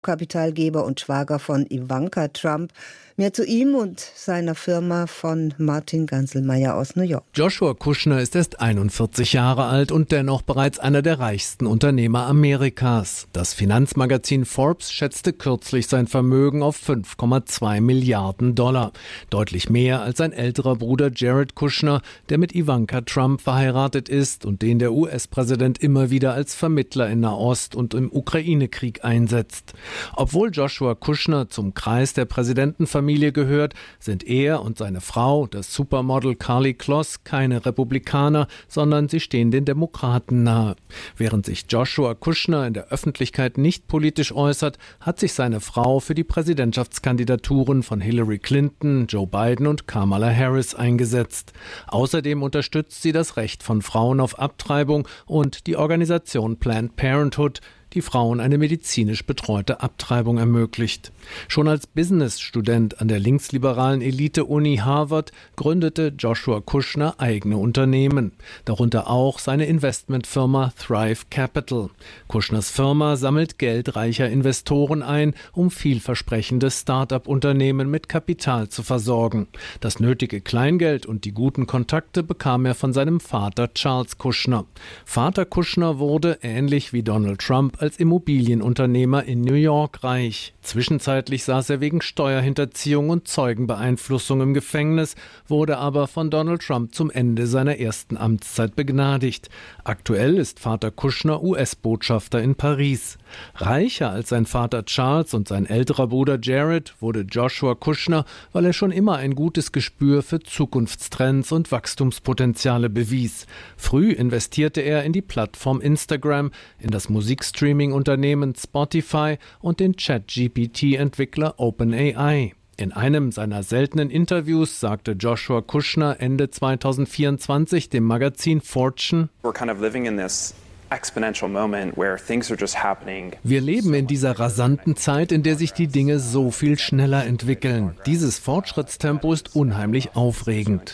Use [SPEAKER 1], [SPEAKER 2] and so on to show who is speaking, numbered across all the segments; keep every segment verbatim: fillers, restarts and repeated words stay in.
[SPEAKER 1] Kapitalgeber und Schwager von Ivanka Trump. Mehr zu ihm und seiner Firma von Martin Ganselmeier aus New York.
[SPEAKER 2] Joshua Kushner ist erst einundvierzig Jahre alt und dennoch bereits einer der reichsten Unternehmer Amerikas. Das Finanzmagazin Forbes schätzte kürzlich sein Vermögen auf fünf Komma zwei Milliarden Dollar. Deutlich mehr als sein älterer Bruder Jared Kushner, der mit Ivanka Trump verheiratet ist und den der U S-Präsident immer wieder als Vermittler in Nahost und im Ukraine-Krieg einsetzt. Obwohl Joshua Kushner zum Kreis der Präsidentenfamilie gehört, sind er und seine Frau, das Supermodel Karlie Kloss, keine Republikaner, sondern sie stehen den Demokraten nahe. Während sich Joshua Kushner in der Öffentlichkeit nicht politisch äußert, hat sich seine Frau für die Präsidentschaftskandidaturen von Hillary Clinton, Joe Biden und Kamala Harris eingesetzt. Außerdem unterstützt sie das Recht von Frauen auf Abtreibung und die Organisation Planned Parenthood, die Frauen eine medizinisch betreute Abtreibung ermöglicht. Schon als Business-Student an der linksliberalen Elite-Uni Harvard gründete Joshua Kushner eigene Unternehmen, darunter auch seine Investmentfirma Thrive Capital. Kushners Firma sammelt Geld reicher Investoren ein, um vielversprechende Start-up-Unternehmen mit Kapital zu versorgen. Das nötige Kleingeld und die guten Kontakte bekam er von seinem Vater Charles Kushner. Vater Kushner wurde, ähnlich wie Donald Trump, als Immobilienunternehmer in New York reich. Zwischenzeitlich saß er wegen Steuerhinterziehung und Zeugenbeeinflussung im Gefängnis, wurde aber von Donald Trump zum Ende seiner ersten Amtszeit begnadigt. Aktuell ist Vater Kushner U S-Botschafter in Paris. Reicher als sein Vater Charles und sein älterer Bruder Jared wurde Joshua Kushner, weil er schon immer ein gutes Gespür für Zukunftstrends und Wachstumspotenziale bewies. Früh investierte er in die Plattform Instagram, in das Musikstreaming-Unternehmen Spotify und den Chat-G P T-Entwickler OpenAI. In einem seiner seltenen Interviews sagte Joshua Kushner Ende zweitausendvierundzwanzig dem Magazin Fortune:
[SPEAKER 3] We're kind of living in this exponential moment where things are just happening.
[SPEAKER 2] Wir leben in dieser rasanten Zeit, in der sich die Dinge so viel schneller entwickeln. Dieses Fortschrittstempo ist unheimlich aufregend.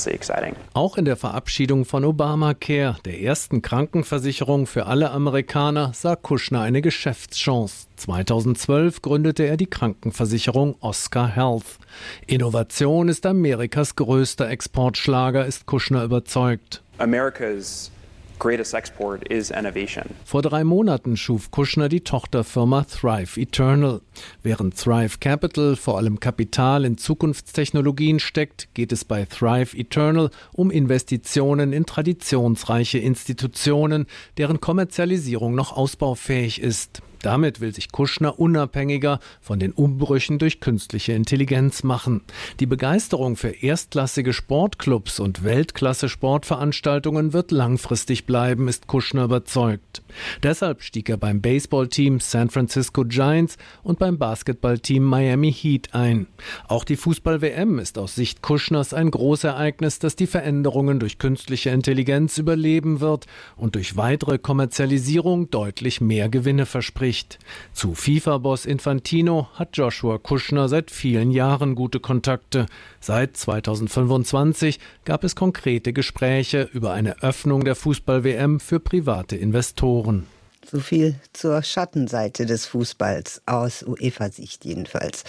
[SPEAKER 2] Auch in der Verabschiedung von Obamacare, der ersten Krankenversicherung für alle Amerikaner, sah Kushner eine Geschäftschance. zweitausendzwölf gründete er die Krankenversicherung Oscar Health. Innovation ist Amerikas größter Exportschlager, ist Kushner überzeugt.
[SPEAKER 3] America's greatest export is innovation.
[SPEAKER 2] Vor drei Monaten schuf Kushner die Tochterfirma Thrive Eternal. Während Thrive Capital vor allem Kapital in Zukunftstechnologien steckt, geht es bei Thrive Eternal um Investitionen in traditionsreiche Institutionen, deren Kommerzialisierung noch ausbaufähig ist. Damit will sich Kushner unabhängiger von den Umbrüchen durch künstliche Intelligenz machen. Die Begeisterung für erstklassige Sportclubs und Weltklasse-Sportveranstaltungen wird langfristig bleiben, ist Kushner überzeugt. Deshalb stieg er beim Baseballteam San Francisco Giants und beim Basketballteam Miami Heat ein. Auch die Fußball-W M ist aus Sicht Kushners ein Großereignis, das die Veränderungen durch künstliche Intelligenz überleben wird und durch weitere Kommerzialisierung deutlich mehr Gewinne verspricht. Zu FIFA-Boss Infantino hat Joshua Kushner seit vielen Jahren gute Kontakte. Seit zweitausendfünfundzwanzig gab es konkrete Gespräche über eine Öffnung der Fußball-W M für private Investoren.
[SPEAKER 1] So viel zur Schattenseite des Fußballs, aus UEFA-Sicht jedenfalls.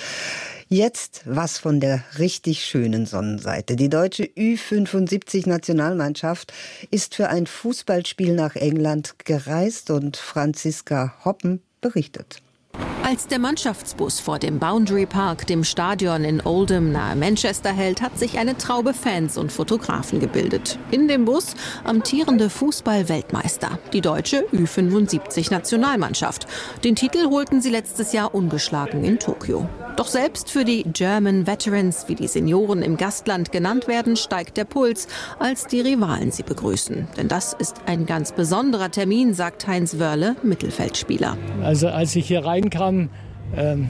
[SPEAKER 1] Jetzt was von der richtig schönen Sonnenseite. Die deutsche Ü fünfundsiebzig-Nationalmannschaft ist für ein Fußballspiel nach England gereist und Franziska Hoppen berichtet.
[SPEAKER 4] Als der Mannschaftsbus vor dem Boundary Park, dem Stadion in Oldham nahe Manchester, hält, hat sich eine Traube Fans und Fotografen gebildet. In dem Bus amtierende Fußball-Weltmeister, die deutsche Ü fünfundsiebzig-Nationalmannschaft. Den Titel holten sie letztes Jahr ungeschlagen in Tokio. Doch selbst für die German Veterans, wie die Senioren im Gastland genannt werden, steigt der Puls, als die Rivalen sie begrüßen. Denn das ist ein ganz besonderer Termin, sagt Heinz Wörle, Mittelfeldspieler.
[SPEAKER 5] Also als ich hier reinkam, ähm,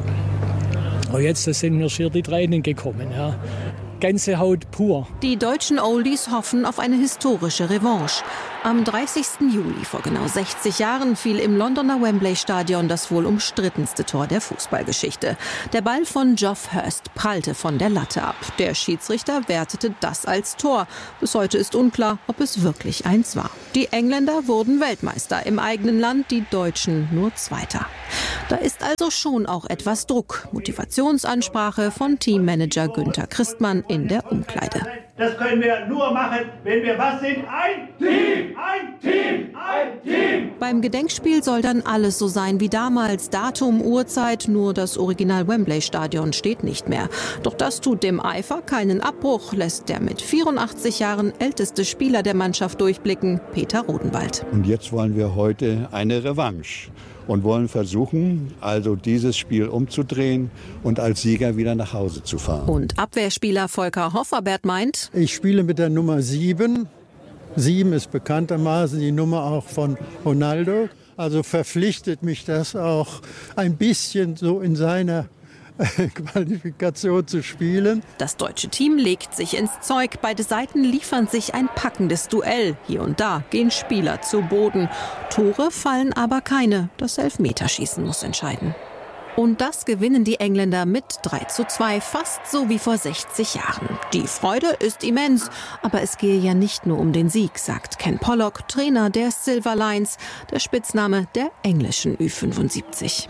[SPEAKER 5] oh jetzt das sind mir schier die Tränen gekommen. Ja. Gänsehaut pur.
[SPEAKER 4] Die deutschen Oldies hoffen auf eine historische Revanche. Am dreißigsten Juli vor genau sechzig Jahren fiel im Londoner Wembley-Stadion das wohl umstrittenste Tor der Fußballgeschichte. Der Ball von Geoff Hurst prallte von der Latte ab. Der Schiedsrichter wertete das als Tor. Bis heute ist unklar, ob es wirklich eins war. Die Engländer wurden Weltmeister im eigenen Land, die Deutschen nur Zweiter. Da ist also schon auch etwas Druck. Motivationsansprache von Teammanager Günther Christmann in der Umkleide.
[SPEAKER 6] Das können wir nur machen, wenn wir was sind? Ein Team! Ein Team! Ein Team!
[SPEAKER 4] Beim Gedenkspiel soll dann alles so sein wie damals. Datum, Uhrzeit, nur das Original Wembley-Stadion steht nicht mehr. Doch das tut dem Eifer keinen Abbruch, lässt der mit vierundachtzig Jahren älteste Spieler der Mannschaft durchblicken, Peter Rodenwald.
[SPEAKER 7] Und jetzt wollen wir heute eine Revanche. Und wollen versuchen, also dieses Spiel umzudrehen und als Sieger wieder nach Hause zu fahren.
[SPEAKER 4] Und Abwehrspieler Volker Hofferbert meint:
[SPEAKER 8] Ich spiele mit der Nummer sieben. sieben ist bekanntermaßen die Nummer auch von Ronaldo. Also verpflichtet mich das auch ein bisschen so in seiner Qualifikation zu spielen.
[SPEAKER 4] Das deutsche Team legt sich ins Zeug. Beide Seiten liefern sich ein packendes Duell. Hier und da gehen Spieler zu Boden. Tore fallen aber keine. Das Elfmeterschießen muss entscheiden. Und das gewinnen die Engländer mit drei zu zwei, fast so wie vor sechzig Jahren. Die Freude ist immens, aber es gehe ja nicht nur um den Sieg, sagt Ken Pollock, Trainer der Silver Lions, der Spitzname der englischen Ü fünfundsiebzig.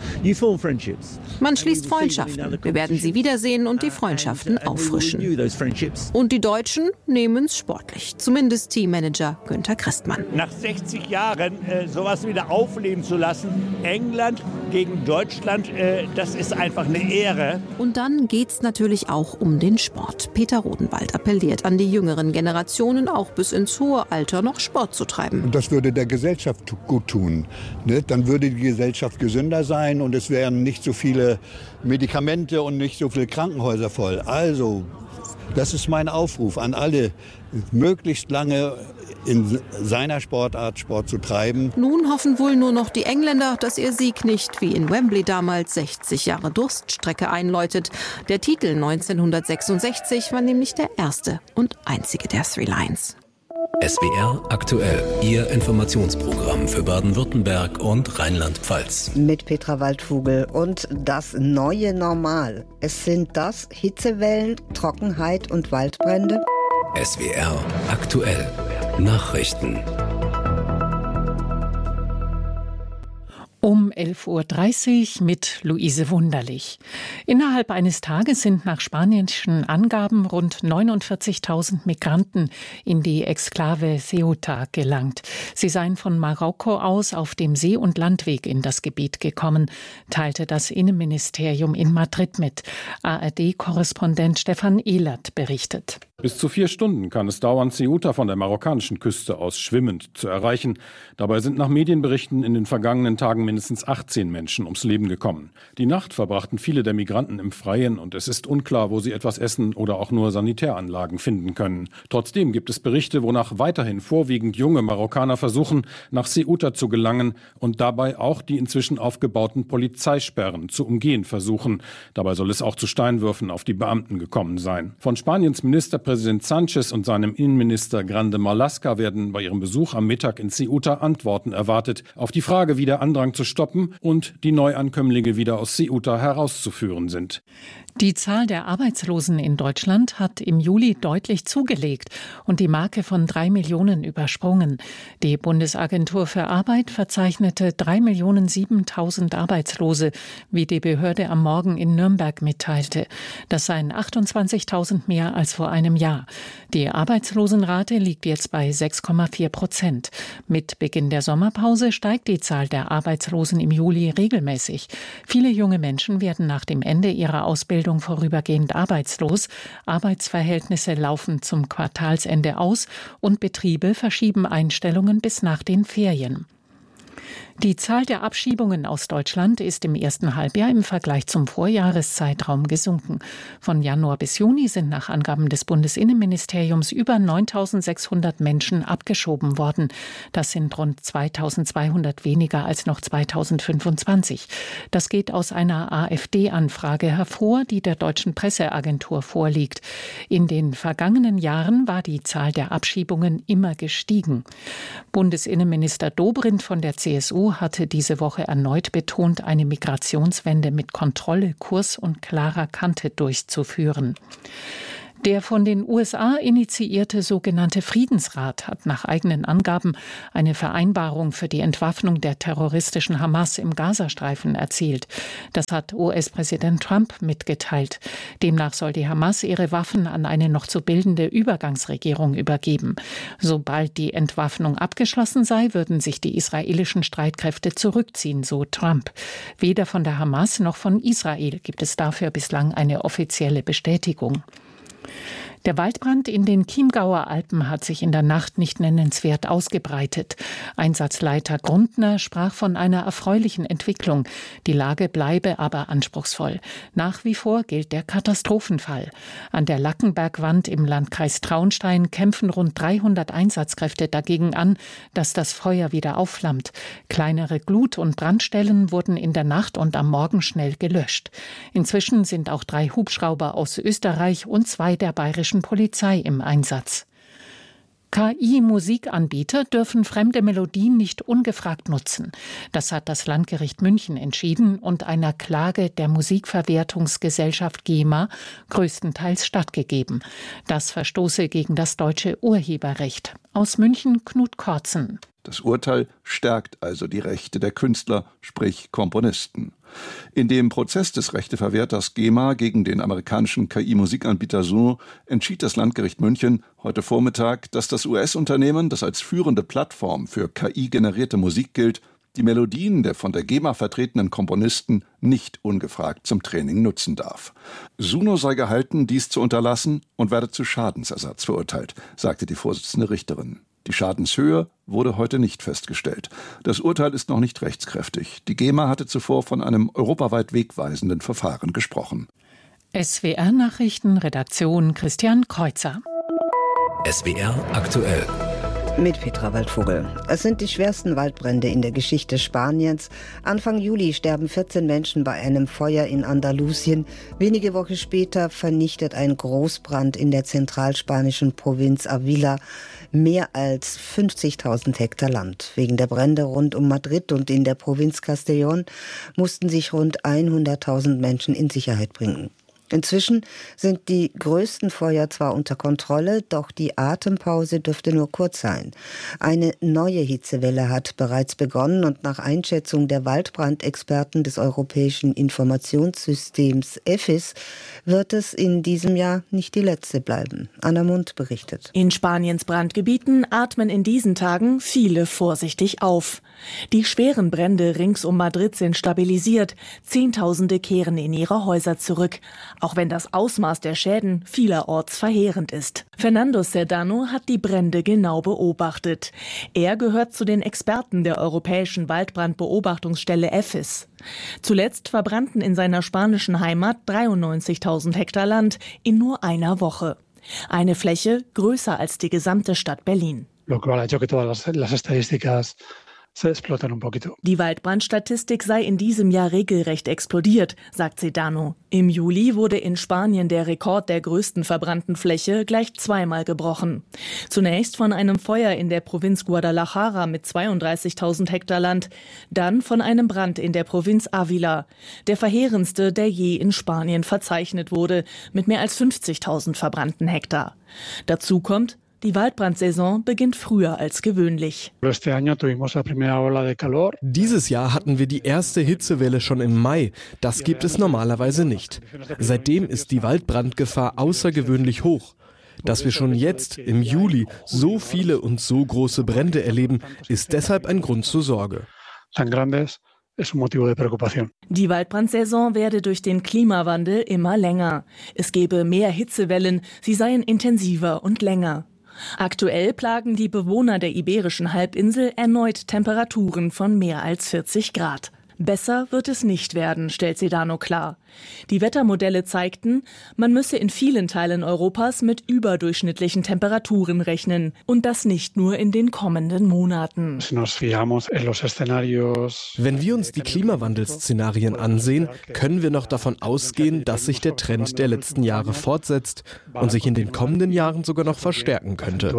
[SPEAKER 4] Man schließt Freundschaften. Wir werden sie wiedersehen und die Freundschaften auffrischen. Und die Deutschen nehmen es sportlich, zumindest Teammanager Günther Christmann.
[SPEAKER 6] Nach sechzig Jahren äh, sowas wieder aufleben zu lassen, England gegen Deutschland, äh, das ist einfach eine Ehre.
[SPEAKER 4] Und dann geht's natürlich auch um den Sport. Peter Rodenwald appelliert an die jüngeren Generationen, auch bis ins hohe Alter noch Sport zu treiben.
[SPEAKER 7] Und das würde der Gesellschaft gut tun. Ne? Dann würde die Gesellschaft gesünder sein und es wären nicht so viele Medikamente und nicht so viele Krankenhäuser voll. Also, das ist mein Aufruf an alle, möglichst lange in seiner Sportart Sport zu treiben.
[SPEAKER 4] Nun hoffen wohl nur noch die Engländer, dass ihr Sieg nicht wie in Wembley damals sechzig Jahre Durststrecke einläutet. Der Titel neunzehnhundertsechsundsechzig war nämlich der erste und einzige der Three Lions.
[SPEAKER 9] S W R aktuell, Ihr Informationsprogramm für Baden-Württemberg und Rheinland-Pfalz.
[SPEAKER 1] Mit Petra Waldvogel und das neue Normal. Es sind das Hitzewellen, Trockenheit und Waldbrände.
[SPEAKER 9] S W R aktuell, Nachrichten.
[SPEAKER 10] Um elf Uhr dreißig mit Luise Wunderlich. Innerhalb eines Tages sind nach spanischen Angaben rund neunundvierzigtausend Migranten in die Exklave Ceuta gelangt. Sie seien von Marokko aus auf dem See- und Landweg in das Gebiet gekommen, teilte das Innenministerium in Madrid mit. A R D-Korrespondent Stefan Ehlert berichtet.
[SPEAKER 11] Bis zu vier Stunden kann es dauern, Ceuta von der marokkanischen Küste aus schwimmend zu erreichen. Dabei sind nach Medienberichten in den vergangenen Tagen mindestens achtzehn Menschen ums Leben gekommen. Die Nacht verbrachten viele der Migranten im Freien und es ist unklar, wo sie etwas essen oder auch nur Sanitäranlagen finden können. Trotzdem gibt es Berichte, wonach weiterhin vorwiegend junge Marokkaner versuchen, nach Ceuta zu gelangen und dabei auch die inzwischen aufgebauten Polizeisperren zu umgehen versuchen. Dabei soll es auch zu Steinwürfen auf die Beamten gekommen sein. Von Spaniens Ministerpräsident Präsident Sánchez und seinem Innenminister Grande Marlaska werden bei ihrem Besuch am Mittag in Ceuta Antworten erwartet auf die Frage, wie der Andrang zu stoppen und die Neuankömmlinge wieder aus Ceuta herauszuführen sind.
[SPEAKER 10] Die Zahl der Arbeitslosen in Deutschland hat im Juli deutlich zugelegt und die Marke von drei Millionen übersprungen. Die Bundesagentur für Arbeit verzeichnete drei Millionen siebentausend Arbeitslose, wie die Behörde am Morgen in Nürnberg mitteilte. Das seien achtundzwanzigtausend mehr als vor einem Jahr. Die Arbeitslosenrate liegt jetzt bei sechs Komma vier Prozent. Mit Beginn der Sommerpause steigt die Zahl der Arbeitslosen im Juli regelmäßig. Viele junge Menschen werden nach dem Ende ihrer Ausbildung vorübergehend arbeitslos. Arbeitsverhältnisse laufen zum Quartalsende aus und Betriebe verschieben Einstellungen bis nach den Ferien. Die Zahl der Abschiebungen aus Deutschland ist im ersten Halbjahr im Vergleich zum Vorjahreszeitraum gesunken. Von Januar bis Juni sind nach Angaben des Bundesinnenministeriums über neuntausendsechshundert Menschen abgeschoben worden. Das sind rund zweitausendzweihundert weniger als noch zweitausendfünfundzwanzig. Das geht aus einer AfD-Anfrage hervor, die der Deutschen Presseagentur vorliegt. In den vergangenen Jahren war die Zahl der Abschiebungen immer gestiegen. Bundesinnenminister Dobrindt von der C S U hatte diese Woche erneut betont, eine Migrationswende mit Kontrolle, Kurs und klarer Kante durchzuführen. Der von den U S A initiierte sogenannte Friedensrat hat nach eigenen Angaben eine Vereinbarung für die Entwaffnung der terroristischen Hamas im Gazastreifen erzielt. Das hat U S-Präsident Trump mitgeteilt. Demnach soll die Hamas ihre Waffen an eine noch zu bildende Übergangsregierung übergeben. Sobald die Entwaffnung abgeschlossen sei, würden sich die israelischen Streitkräfte zurückziehen, so Trump. Weder von der Hamas noch von Israel gibt es dafür bislang eine offizielle Bestätigung. Der Waldbrand in den Chiemgauer Alpen hat sich in der Nacht nicht nennenswert ausgebreitet. Einsatzleiter Grundner sprach von einer erfreulichen Entwicklung. Die Lage bleibe aber anspruchsvoll. Nach wie vor gilt der Katastrophenfall. An der Lackenbergwand im Landkreis Traunstein kämpfen rund dreihundert Einsatzkräfte dagegen an, dass das Feuer wieder aufflammt. Kleinere Glut- und Brandstellen wurden in der Nacht und am Morgen schnell gelöscht. Inzwischen sind auch drei Hubschrauber aus Österreich und zwei der bayerischen Polizei im Einsatz. K I-Musikanbieter dürfen fremde Melodien nicht ungefragt nutzen. Das hat das Landgericht München entschieden und einer Klage der Musikverwertungsgesellschaft GEMA größtenteils stattgegeben. Das verstoße gegen das deutsche Urheberrecht. Aus München Knut Kortzen.
[SPEAKER 12] Das Urteil stärkt also die Rechte der Künstler, sprich Komponisten. In dem Prozess des Rechteverwerters GEMA gegen den amerikanischen K I-Musikanbieter Suno entschied das Landgericht München heute Vormittag, dass das U S-Unternehmen, das als führende Plattform für K I-generierte Musik gilt, die Melodien der von der GEMA vertretenen Komponisten nicht ungefragt zum Training nutzen darf. Suno sei gehalten, dies zu unterlassen und werde zu Schadensersatz verurteilt, sagte die Vorsitzende Richterin. Die Schadenshöhe wurde heute nicht festgestellt. Das Urteil ist noch nicht rechtskräftig. Die GEMA hatte zuvor von einem europaweit wegweisenden Verfahren gesprochen.
[SPEAKER 10] S W R-Nachrichten, Redaktion Christian Kreuzer.
[SPEAKER 9] S W R aktuell.
[SPEAKER 1] Mit Petra Waldvogel. Es sind die schwersten Waldbrände in der Geschichte Spaniens. Anfang Juli sterben vierzehn Menschen bei einem Feuer in Andalusien. Wenige Wochen später vernichtet ein Großbrand in der zentralspanischen Provinz Avila mehr als fünfzigtausend Hektar Land. Wegen der Brände rund um Madrid und in der Provinz Castellón mussten sich rund hunderttausend Menschen in Sicherheit bringen. Inzwischen sind die größten Feuer zwar unter Kontrolle, doch die Atempause dürfte nur kurz sein. Eine neue Hitzewelle hat bereits begonnen und nach Einschätzung der Waldbrandexperten des Europäischen Informationssystems E F I S wird es in diesem Jahr nicht die letzte bleiben. Anna Mund berichtet.
[SPEAKER 13] In Spaniens Brandgebieten atmen in diesen Tagen viele vorsichtig auf. Die schweren Brände rings um Madrid sind stabilisiert. Zehntausende kehren in ihre Häuser zurück, auch wenn das Ausmaß der Schäden vielerorts verheerend ist. Fernando Sedano hat die Brände genau beobachtet. Er gehört zu den Experten der Europäischen Waldbrandbeobachtungsstelle E F I S. Zuletzt verbrannten in seiner spanischen Heimat dreiundneunzigtausend Hektar Land in nur einer Woche. Eine Fläche größer als die gesamte Stadt Berlin.
[SPEAKER 14] Lo cual ha hecho que todas las estadísticas
[SPEAKER 13] Die Waldbrandstatistik sei in diesem Jahr regelrecht explodiert, sagt Sedano. Im Juli wurde in Spanien der Rekord der größten verbrannten Fläche gleich zweimal gebrochen. Zunächst von einem Feuer in der Provinz Guadalajara mit zweiunddreißigtausend Hektar Land, dann von einem Brand in der Provinz Avila, der verheerendste, der je in Spanien verzeichnet wurde, mit mehr als fünfzigtausend verbrannten Hektar. Dazu kommt, die Waldbrandsaison beginnt früher als gewöhnlich.
[SPEAKER 15] Dieses Jahr hatten wir die erste Hitzewelle schon im Mai. Das gibt es normalerweise nicht. Seitdem ist die Waldbrandgefahr außergewöhnlich hoch. Dass wir schon jetzt, im Juli, so viele und so große Brände erleben, ist deshalb ein Grund zur Sorge.
[SPEAKER 13] Die Waldbrandsaison werde durch den Klimawandel immer länger. Es gebe mehr Hitzewellen, sie seien intensiver und länger. Aktuell plagen die Bewohner der Iberischen Halbinsel erneut Temperaturen von mehr als vierzig Grad. Besser wird es nicht werden, stellt Sedano klar. Die Wettermodelle zeigten, man müsse in vielen Teilen Europas mit überdurchschnittlichen Temperaturen rechnen. Und das nicht nur in den kommenden Monaten.
[SPEAKER 15] Wenn wir uns die Klimawandelszenarien ansehen, können wir noch davon ausgehen, dass sich der Trend der letzten Jahre fortsetzt und sich in den kommenden Jahren sogar noch verstärken könnte.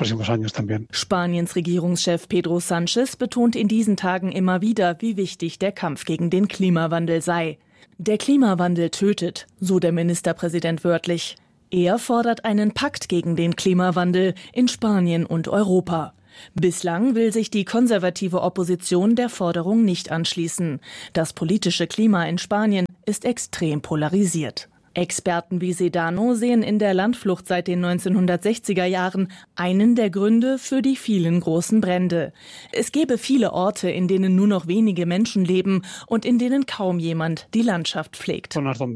[SPEAKER 13] Spaniens Regierungschef Pedro Sánchez betont in diesen Tagen immer wieder, wie wichtig der Kampf gegen den Klimawandel sei. Der Klimawandel tötet, so der Ministerpräsident wörtlich. Er fordert einen Pakt gegen den Klimawandel in Spanien und Europa. Bislang will sich die konservative Opposition der Forderung nicht anschließen. Das politische Klima in Spanien ist extrem polarisiert. Experten wie Sedano sehen in der Landflucht seit den neunzehnhundertsechziger Jahren einen der Gründe für die vielen großen Brände. Es gäbe viele Orte, in denen nur noch wenige Menschen leben und in denen kaum jemand die Landschaft pflegt.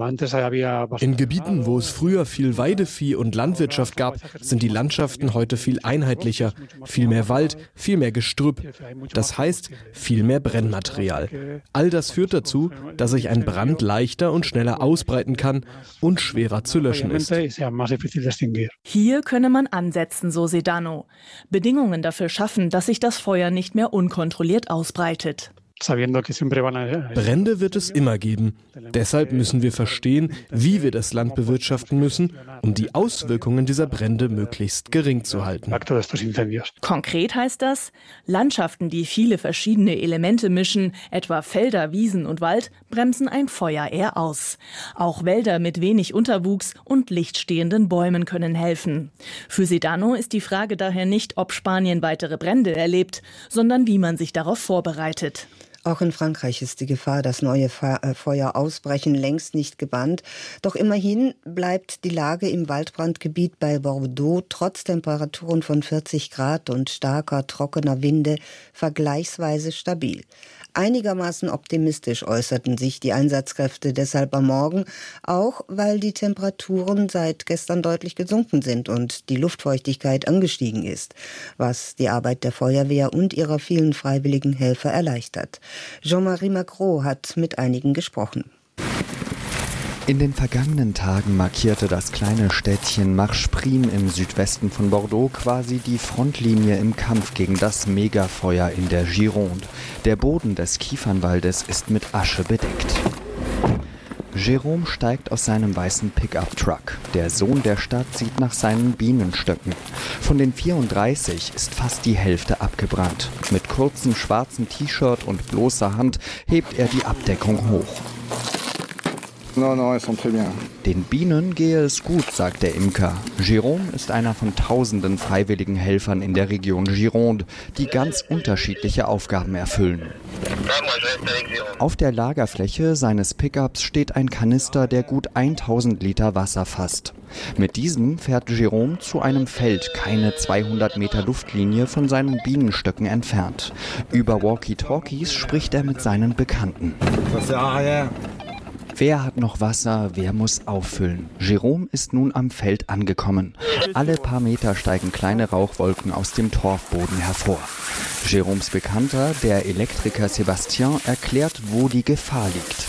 [SPEAKER 15] In Gebieten, wo es früher viel Weidevieh und Landwirtschaft gab, sind die Landschaften heute viel einheitlicher. Viel mehr Wald, viel mehr Gestrüpp. Das heißt, viel mehr Brennmaterial. All das führt dazu, dass sich ein Brand leichter und schneller ausbreiten kann und schwerer zu löschen ist.
[SPEAKER 13] Hier könne man ansetzen, so Sedano. Bedingungen dafür schaffen, dass sich das Feuer nicht mehr unkontrolliert ausbreitet.
[SPEAKER 15] Brände wird es immer geben. Deshalb müssen wir verstehen, wie wir das Land bewirtschaften müssen, um die Auswirkungen dieser Brände möglichst gering zu halten.
[SPEAKER 13] Konkret heißt das, Landschaften, die viele verschiedene Elemente mischen, etwa Felder, Wiesen und Wald, bremsen ein Feuer eher aus. Auch Wälder mit wenig Unterwuchs und lichtstehenden Bäumen können helfen. Für Sedano ist die Frage daher nicht, ob Spanien weitere Brände erlebt, sondern wie man sich darauf vorbereitet.
[SPEAKER 1] Auch in Frankreich ist die Gefahr, dass neue Feuer ausbrechen, längst nicht gebannt. Doch immerhin bleibt die Lage im Waldbrandgebiet bei Bordeaux trotz Temperaturen von vierzig Grad und starker, trockener Winde vergleichsweise stabil. Einigermaßen optimistisch äußerten sich die Einsatzkräfte deshalb am Morgen, auch weil die Temperaturen seit gestern deutlich gesunken sind und die Luftfeuchtigkeit angestiegen ist, was die Arbeit der Feuerwehr und ihrer vielen freiwilligen Helfer erleichtert. Jean-Marie Macron hat mit einigen gesprochen.
[SPEAKER 16] In den vergangenen Tagen markierte das kleine Städtchen Marchprim im Südwesten von Bordeaux quasi die Frontlinie im Kampf gegen das Megafeuer in der Gironde. Der Boden des Kiefernwaldes ist mit Asche bedeckt. Jérôme steigt aus seinem weißen Pickup-Truck. Der Sohn der Stadt sieht nach seinen Bienenstöcken. Von den vierunddreißig ist fast die Hälfte abgebrannt. Mit kurzem schwarzen T-Shirt und bloßer Hand hebt er die Abdeckung hoch. Den Bienen gehe es gut, sagt der Imker. Jérôme ist einer von tausenden freiwilligen Helfern in der Region Gironde, die ganz unterschiedliche Aufgaben erfüllen. Auf der Lagerfläche seines Pickups steht ein Kanister, der gut tausend Liter Wasser fasst. Mit diesem fährt Jérôme zu einem Feld, keine zweihundert Meter Luftlinie von seinen Bienenstöcken entfernt. Über Walkie-Talkies spricht er mit seinen Bekannten. Wer hat noch Wasser, wer muss auffüllen? Jérôme ist nun am Feld angekommen. Alle paar Meter steigen kleine Rauchwolken aus dem Torfboden hervor. Jérômes Bekannter, der Elektriker Sébastien, erklärt, wo die Gefahr liegt.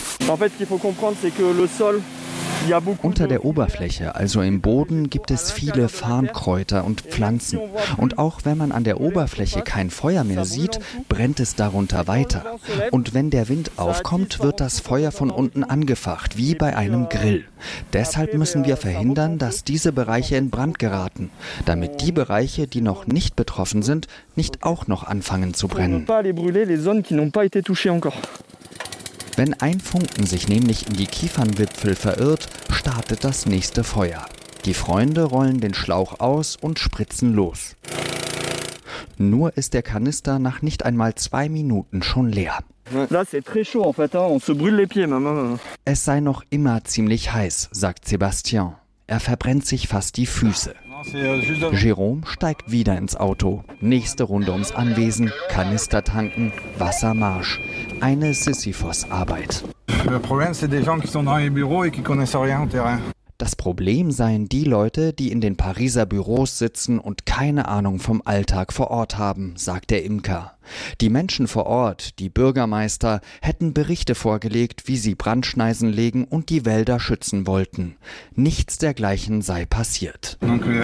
[SPEAKER 16] Unter der Oberfläche, also im Boden, gibt es viele Farnkräuter und Pflanzen. Und auch wenn man an der Oberfläche kein Feuer mehr sieht, brennt es darunter weiter. Und wenn der Wind aufkommt, wird das Feuer von unten angefacht, wie bei einem Grill. Deshalb müssen wir verhindern, dass diese Bereiche in Brand geraten, damit die Bereiche, die noch nicht betroffen sind, nicht auch noch anfangen zu brennen. Wenn ein Funken sich nämlich in die Kiefernwipfel verirrt, startet das nächste Feuer. Die Freunde rollen den Schlauch aus und spritzen los. Nur ist der Kanister nach nicht einmal zwei Minuten schon leer. Es sei noch immer ziemlich heiß, sagt Sébastien. Er verbrennt sich fast die Füße. Jérôme steigt wieder ins Auto. Nächste Runde ums Anwesen, Kanister tanken, Wassermarsch. Eine Sisyphos-Arbeit. Das Problem seien die Leute, die in den Pariser Büros sitzen und keine Ahnung vom Alltag vor Ort haben, sagt der Imker. Die Menschen vor Ort, die Bürgermeister, hätten Berichte vorgelegt, wie sie Brandschneisen legen und die Wälder schützen wollten. Nichts dergleichen sei passiert.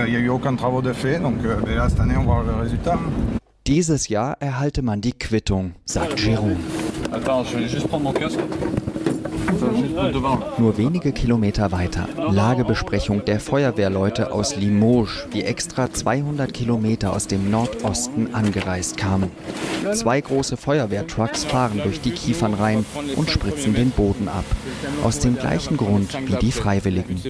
[SPEAKER 16] Dieses Jahr erhalte man die Quittung, sagt Jérôme. Nur wenige Kilometer weiter, Lagebesprechung der Feuerwehrleute aus Limoges, die extra zweihundert Kilometer aus dem Nordosten angereist kamen. Zwei große Feuerwehrtrucks fahren durch die Kiefernreihen und spritzen den Boden ab. Aus dem gleichen Grund wie die Freiwilligen.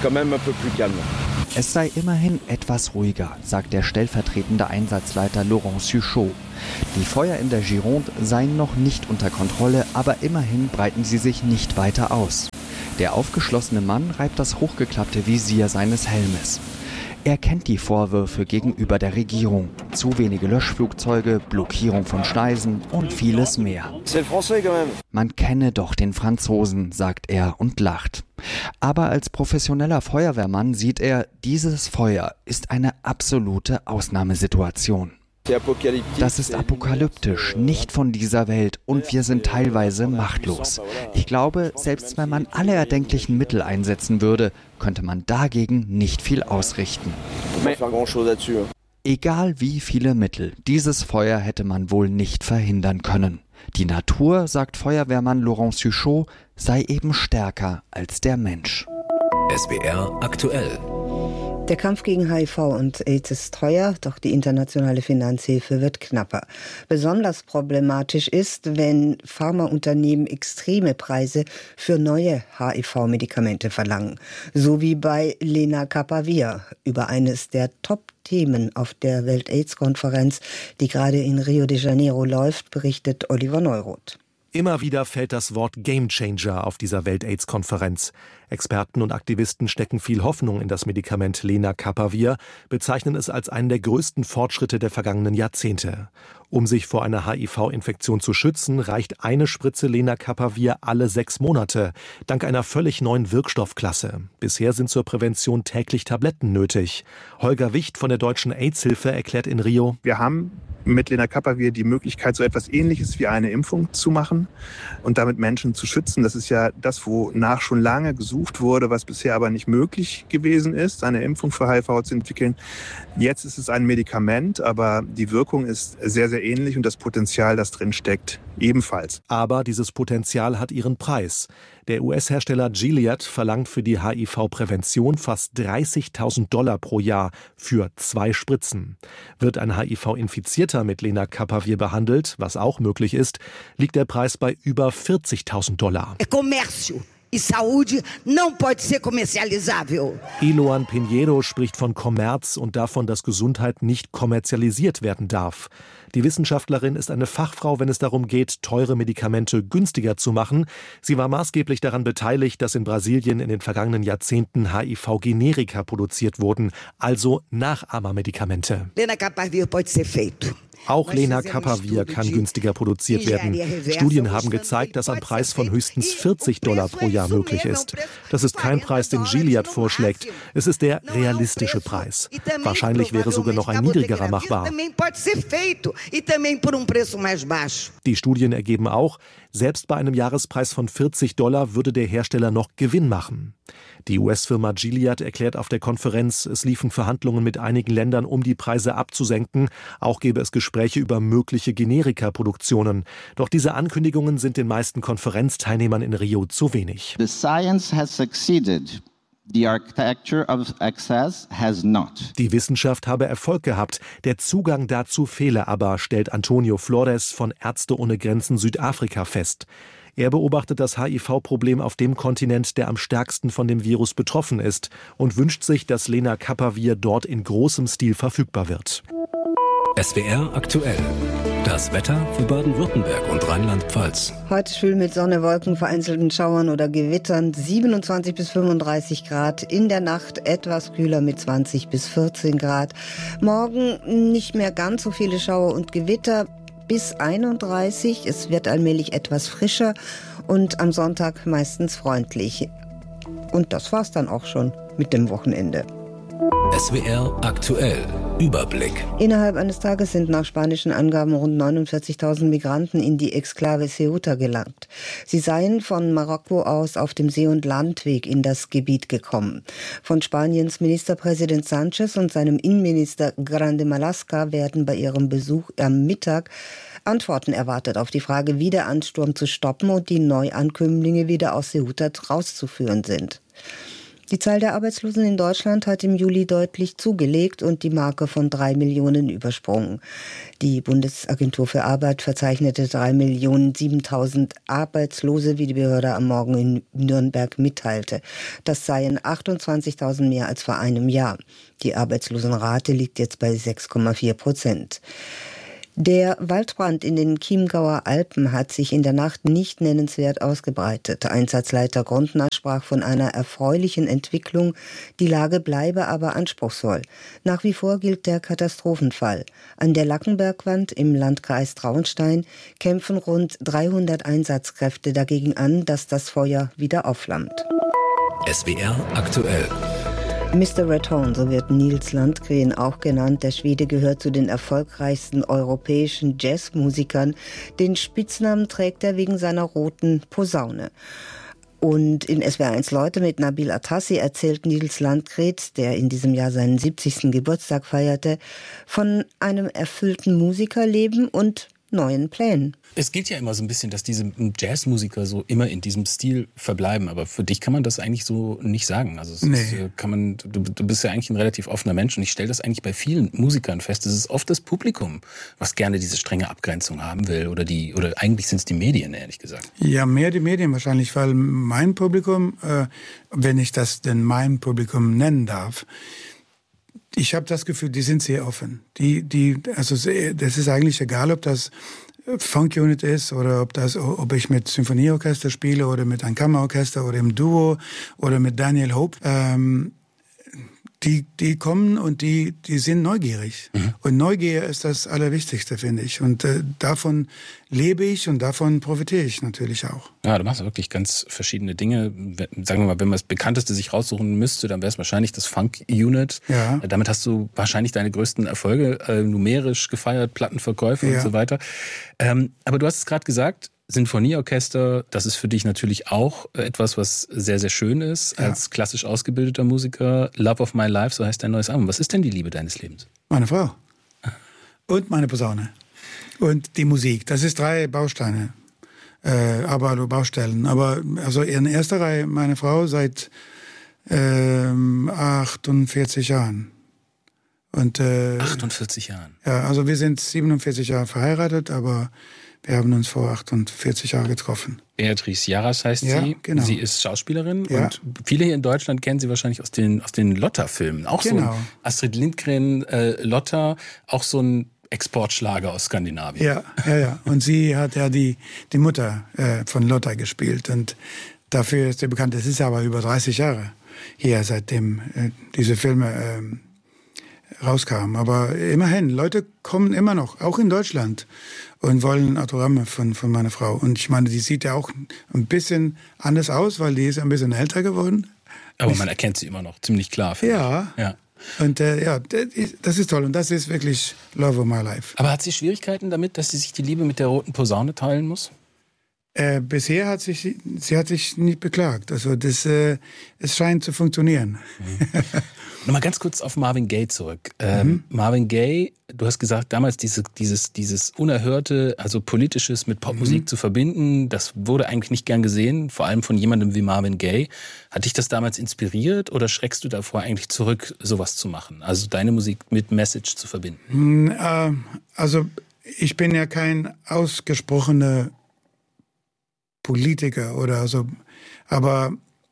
[SPEAKER 16] Es sei immerhin etwas ruhiger, sagt der stellvertretende Einsatzleiter Laurent Suchot. Die Feuer in der Gironde seien noch nicht unter Kontrolle, aber immerhin breiten sie sich nicht weiter aus. Der aufgeschlossene Mann reibt das hochgeklappte Visier seines Helmes. Er kennt die Vorwürfe gegenüber der Regierung. Zu wenige Löschflugzeuge, Blockierung von Schneisen und vieles mehr. Man kenne doch den Franzosen, sagt er und lacht. Aber als professioneller Feuerwehrmann sieht er, dieses Feuer ist eine absolute Ausnahmesituation. Das ist apokalyptisch, nicht von dieser Welt und wir sind teilweise machtlos. Ich glaube, selbst wenn man alle erdenklichen Mittel einsetzen würde, könnte man dagegen nicht viel ausrichten. Egal wie viele Mittel, dieses Feuer hätte man wohl nicht verhindern können. Die Natur, sagt Feuerwehrmann Laurent Suchot, sei eben stärker als der Mensch.
[SPEAKER 9] S W R aktuell.
[SPEAKER 1] Der Kampf gegen H I V und AIDS ist teuer, doch die internationale Finanzhilfe wird knapper. Besonders problematisch ist, wenn Pharmaunternehmen extreme Preise für neue H I V-Medikamente verlangen. So wie bei Lenacapavir, über eines der Top-Themen auf der Welt-AIDS-Konferenz, die gerade in Rio de Janeiro läuft, berichtet Oliver Neuroth.
[SPEAKER 17] Immer wieder fällt das Wort Gamechanger auf dieser Welt-AIDS-Konferenz. Experten und Aktivisten stecken viel Hoffnung in das Medikament Lenacapavir, bezeichnen es als einen der größten Fortschritte der vergangenen Jahrzehnte. Um sich vor einer H I V-Infektion zu schützen, reicht eine Spritze Lenacapavir alle sechs Monate, dank einer völlig neuen Wirkstoffklasse. Bisher sind zur Prävention täglich Tabletten nötig. Holger Wicht von der Deutschen AIDS-Hilfe erklärt in Rio:
[SPEAKER 18] Wir haben mit Lenacapavir die Möglichkeit, so etwas Ähnliches wie eine Impfung zu machen und damit Menschen zu schützen. Das ist ja das, wonach schon lange gesucht wurde, was bisher aber nicht möglich gewesen ist, eine Impfung für H I V zu entwickeln. Jetzt ist es ein Medikament, aber die Wirkung ist sehr, sehr ähnlich und das Potenzial, das drin steckt, ebenfalls.
[SPEAKER 17] Aber dieses Potenzial hat ihren Preis. Der U S-Hersteller Gilead verlangt für die H I V-Prävention fast dreißigtausend Dollar pro Jahr für zwei Spritzen. Wird ein H I V-Infizierter mit Lenacapavir behandelt, was auch möglich ist, liegt der Preis bei über vierzigtausend Dollar. Eloan Pinheiro spricht von Kommerz und davon, dass Gesundheit nicht kommerzialisiert werden darf. Die Wissenschaftlerin ist eine Fachfrau, wenn es darum geht, teure Medikamente günstiger zu machen. Sie war maßgeblich daran beteiligt, dass in Brasilien in den vergangenen Jahrzehnten H I V-Generika produziert wurden, also Nachahmermedikamente.
[SPEAKER 19] Lenacapavir pode ser feito.
[SPEAKER 17] Auch Lenacapavir kann günstiger produziert werden. Studien haben gezeigt, dass ein Preis von höchstens vierzig Dollar pro Jahr möglich ist. Das ist kein Preis, den Gilead vorschlägt. Es ist der realistische Preis. Wahrscheinlich wäre sogar noch ein niedrigerer machbar. Die Studien ergeben auch, selbst bei einem Jahrespreis von vierzig Dollar würde der Hersteller noch Gewinn machen. Die U S-Firma Gilead erklärt auf der Konferenz, es liefen Verhandlungen mit einigen Ländern, um die Preise abzusenken. Auch gäbe es Gespräche über mögliche Generika-Produktionen. Doch diese Ankündigungen sind den meisten Konferenzteilnehmern in Rio zu wenig.
[SPEAKER 20] The science has succeeded. The architecture of access has not.
[SPEAKER 17] Die Wissenschaft habe Erfolg gehabt, der Zugang dazu fehle aber, stellt Antonio Flores von Ärzte ohne Grenzen Südafrika fest. Er beobachtet das H I V-Problem auf dem Kontinent, der am stärksten von dem Virus betroffen ist und wünscht sich, dass Lenacapavir dort in großem Stil verfügbar wird.
[SPEAKER 9] S W R aktuell. Das Wetter für Baden-Württemberg und Rheinland-Pfalz.
[SPEAKER 1] Heute schwül mit Sonne, Wolken, vereinzelten Schauern oder Gewittern, siebenundzwanzig bis fünfunddreißig Grad. In der Nacht etwas kühler mit zwanzig bis vierzehn Grad. Morgen nicht mehr ganz so viele Schauer und Gewitter, bis einunddreißig. Es wird allmählich etwas frischer und am Sonntag meistens freundlich. Und das war's dann auch schon mit dem Wochenende.
[SPEAKER 9] S W R aktuell. Überblick.
[SPEAKER 1] Innerhalb eines Tages sind nach spanischen Angaben rund neunundvierzigtausend Migranten in die Exklave Ceuta gelangt. Sie seien von Marokko aus auf dem See- und Landweg in das Gebiet gekommen. Von Spaniens Ministerpräsident Sánchez und seinem Innenminister Grande Marlaska werden bei ihrem Besuch am Mittag Antworten erwartet auf die Frage, wie der Ansturm zu stoppen und die Neuankömmlinge wieder aus Ceuta rauszuführen sind. Die Zahl der Arbeitslosen in Deutschland hat im Juli deutlich zugelegt und die Marke von drei Millionen übersprungen. Die Bundesagentur für Arbeit verzeichnete drei Millionen siebentausend Arbeitslose, wie die Behörde am Morgen in Nürnberg mitteilte. Das seien achtundzwanzigtausend mehr als vor einem Jahr. Die Arbeitslosenrate liegt jetzt bei sechs Komma vier Prozent. Der Waldbrand in den Chiemgauer Alpen hat sich in der Nacht nicht nennenswert ausgebreitet. Einsatzleiter Grundner sprach von einer erfreulichen Entwicklung. Die Lage bleibe aber anspruchsvoll. Nach wie vor gilt der Katastrophenfall. An der Lackenbergwand im Landkreis Traunstein kämpfen rund dreihundert Einsatzkräfte dagegen an, dass das Feuer wieder aufflammt.
[SPEAKER 9] S W R aktuell.
[SPEAKER 1] Mister Raton, so wird Nils Landgren auch genannt. Der Schwede gehört zu den erfolgreichsten europäischen Jazzmusikern. Den Spitznamen trägt er wegen seiner roten Posaune. Und in S W R eins Leute mit Nabil Atassi erzählt Nils Landgren, der in diesem Jahr seinen siebzigsten Geburtstag feierte, von einem erfüllten Musikerleben und neuen Plänen.
[SPEAKER 21] Es gilt ja immer so ein bisschen, dass diese Jazzmusiker so immer in diesem Stil verbleiben. Aber für dich kann man das eigentlich so nicht sagen. Also es
[SPEAKER 22] nee.
[SPEAKER 21] ist, kann man, du, du bist ja eigentlich ein relativ offener Mensch. Und ich stelle das eigentlich bei vielen Musikern fest. Es ist oft das Publikum, was gerne diese strenge Abgrenzung haben will. Oder die, oder eigentlich sind es die Medien, ehrlich gesagt.
[SPEAKER 22] Ja, mehr die Medien wahrscheinlich, weil mein Publikum, äh, wenn ich das denn mein Publikum nennen darf, ich habe das Gefühl, die sind sehr offen. Die, die, also das ist eigentlich egal, ob das Funk-Unit ist oder ob, das, ob ich mit Symphonieorchester spiele oder mit einem Kammerorchester oder im Duo oder mit Daniel Hope. Ähm, die, die kommen und die, die sind neugierig. Mhm. Und Neugier ist das Allerwichtigste, finde ich. Und äh, davon lebe ich und davon profitiere ich natürlich auch.
[SPEAKER 21] Ja, du machst wirklich ganz verschiedene Dinge. Sagen wir mal, wenn man das Bekannteste sich raussuchen müsste, dann wäre es wahrscheinlich das Funk-Unit.
[SPEAKER 22] Ja.
[SPEAKER 21] Damit hast du wahrscheinlich deine größten Erfolge äh, numerisch gefeiert, Plattenverkäufe ja. und so weiter. Ähm, aber du hast es gerade gesagt, Sinfonieorchester, das ist für dich natürlich auch etwas, was sehr, sehr schön ist, ja. als klassisch ausgebildeter Musiker. Love of My Life, so heißt dein neues Album. Was ist denn die Liebe deines Lebens?
[SPEAKER 22] Meine Frau. Und meine Posaune. Und die Musik. Das ist drei Bausteine. Äh, aber Baustellen. Aber also in erster Reihe meine Frau seit ähm, achtundvierzig Jahren. Und, äh,
[SPEAKER 21] achtundvierzig Jahren?
[SPEAKER 22] Ja, also wir sind siebenundvierzig Jahre verheiratet, aber wir haben uns vor achtundvierzig Jahren getroffen.
[SPEAKER 21] Beatrice Jarras heißt
[SPEAKER 22] ja,
[SPEAKER 21] sie.
[SPEAKER 22] Genau.
[SPEAKER 21] Sie ist Schauspielerin
[SPEAKER 22] ja.
[SPEAKER 21] und viele hier in Deutschland kennen sie wahrscheinlich aus den, aus den Lotta-Filmen. Auch
[SPEAKER 22] genau.
[SPEAKER 21] so ein Astrid Lindgren, äh, Lotta, auch so ein Exportschlager aus Skandinavien.
[SPEAKER 22] Ja, ja, ja. Und sie hat ja die, die Mutter äh, von Lotta gespielt und dafür ist sie bekannt. Es ist aber über dreißig Jahre hier, seitdem äh, diese Filme äh, rauskamen. Aber immerhin, Leute kommen immer noch, auch in Deutschland, und wollen Autogramme von, von meiner Frau. Und ich meine, die sieht ja auch ein bisschen anders aus, weil die ist ein bisschen älter geworden.
[SPEAKER 21] Aber man erkennt sie immer noch ziemlich klar.
[SPEAKER 22] Ja.
[SPEAKER 21] ja.
[SPEAKER 22] Und äh, ja, das ist toll. Und das ist wirklich Love of My Life.
[SPEAKER 21] Aber hat sie Schwierigkeiten damit, dass sie sich die Liebe mit der roten Posaune teilen muss?
[SPEAKER 22] Äh, bisher hat sich, sie hat sich nicht beklagt. Also das, äh, es scheint zu funktionieren.
[SPEAKER 21] Mhm. Nochmal ganz kurz auf Marvin Gaye zurück. Ähm, mhm. Marvin Gaye, du hast gesagt, damals diese, dieses, dieses Unerhörte, also Politisches mit Popmusik mhm. zu verbinden, das wurde eigentlich nicht gern gesehen, vor allem von jemandem wie Marvin Gaye. Hat dich das damals inspiriert oder schreckst du davor eigentlich zurück, sowas zu machen? Also deine Musik mit Message zu verbinden?
[SPEAKER 22] Äh, also ich bin ja kein ausgesprochener Politiker oder so, aber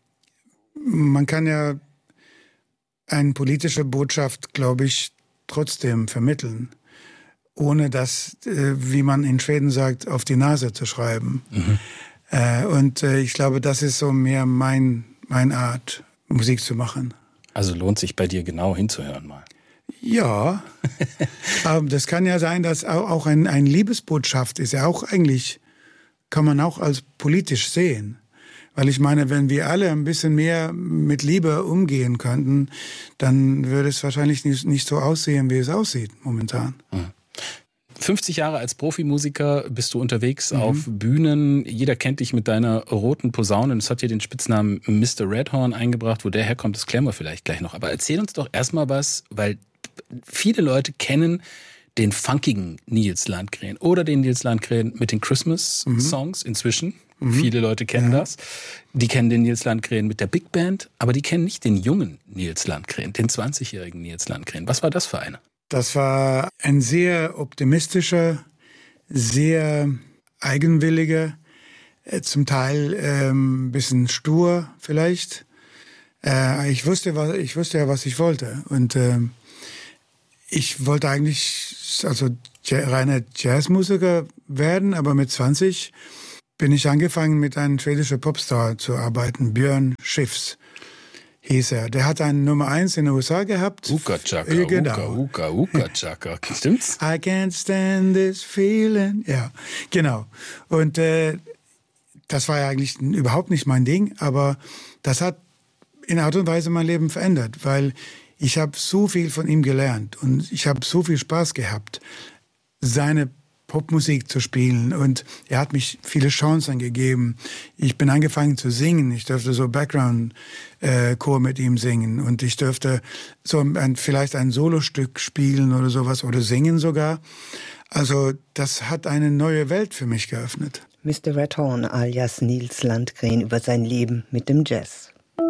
[SPEAKER 22] man kann ja eine politische Botschaft, glaube ich, trotzdem vermitteln, ohne das, äh, wie man in Schweden sagt, auf die Nase zu schreiben. Mhm. Äh, und äh, ich glaube, das ist so mehr mein, meine Art, Musik zu machen.
[SPEAKER 21] Also lohnt sich bei dir genau hinzuhören mal.
[SPEAKER 22] Ja, aber das kann ja sein, dass auch ein, eine Liebesbotschaft ist ja auch eigentlich, kann man auch als politisch sehen. Weil ich meine, wenn wir alle ein bisschen mehr mit Liebe umgehen könnten, dann würde es wahrscheinlich nicht, nicht so aussehen, wie es aussieht momentan.
[SPEAKER 21] Mhm. fünfzig Jahre als Profimusiker bist du unterwegs mhm. auf Bühnen. Jeder kennt dich mit deiner roten Posaune. Das hat dir den Spitznamen Mister Redhorn eingebracht. Wo der herkommt, das klären wir vielleicht gleich noch. Aber erzähl uns doch erstmal was, weil viele Leute kennen den funkigen Nils Landgren oder den Nils Landgren mit den Christmas-Songs mhm. inzwischen. Mhm. Viele Leute kennen ja. das. Die kennen den Nils Landgren mit der Big Band, aber die kennen nicht den jungen Nils Landgren, den zwanzigjährigen Nils Landgren. Was war das für einer?
[SPEAKER 22] Das war ein sehr optimistischer, sehr eigenwilliger, zum Teil ähm, ein bisschen stur vielleicht. Äh, ich wusste, was, ich wusste ja, was ich wollte. Und äh, ich wollte eigentlich also reiner Jazzmusiker werden, aber mit zwanzig bin ich angefangen, mit einem schwedischen Popstar zu arbeiten, Björn Skifs hieß er. Der hat einen Nummer eins in den U S A gehabt.
[SPEAKER 21] Uka Chaka,
[SPEAKER 22] ja, genau.
[SPEAKER 21] Uka, Uka, Uka Chaka. Stimmt's?
[SPEAKER 22] I can't stand this feeling. Ja, genau. Und äh, das war ja eigentlich überhaupt nicht mein Ding, aber das hat in Art und Weise mein Leben verändert, weil ich habe so viel von ihm gelernt und ich habe so viel Spaß gehabt, seine Popmusik zu spielen, und er hat mich viele Chancen gegeben. Ich bin angefangen zu singen. Ich durfte so Background-Chor mit ihm singen, und ich durfte so ein, vielleicht ein Solostück spielen oder sowas oder singen sogar. Also das hat eine neue Welt für mich geöffnet.
[SPEAKER 1] Mister Redhorn alias Nils Landgren über sein Leben mit dem Jazz.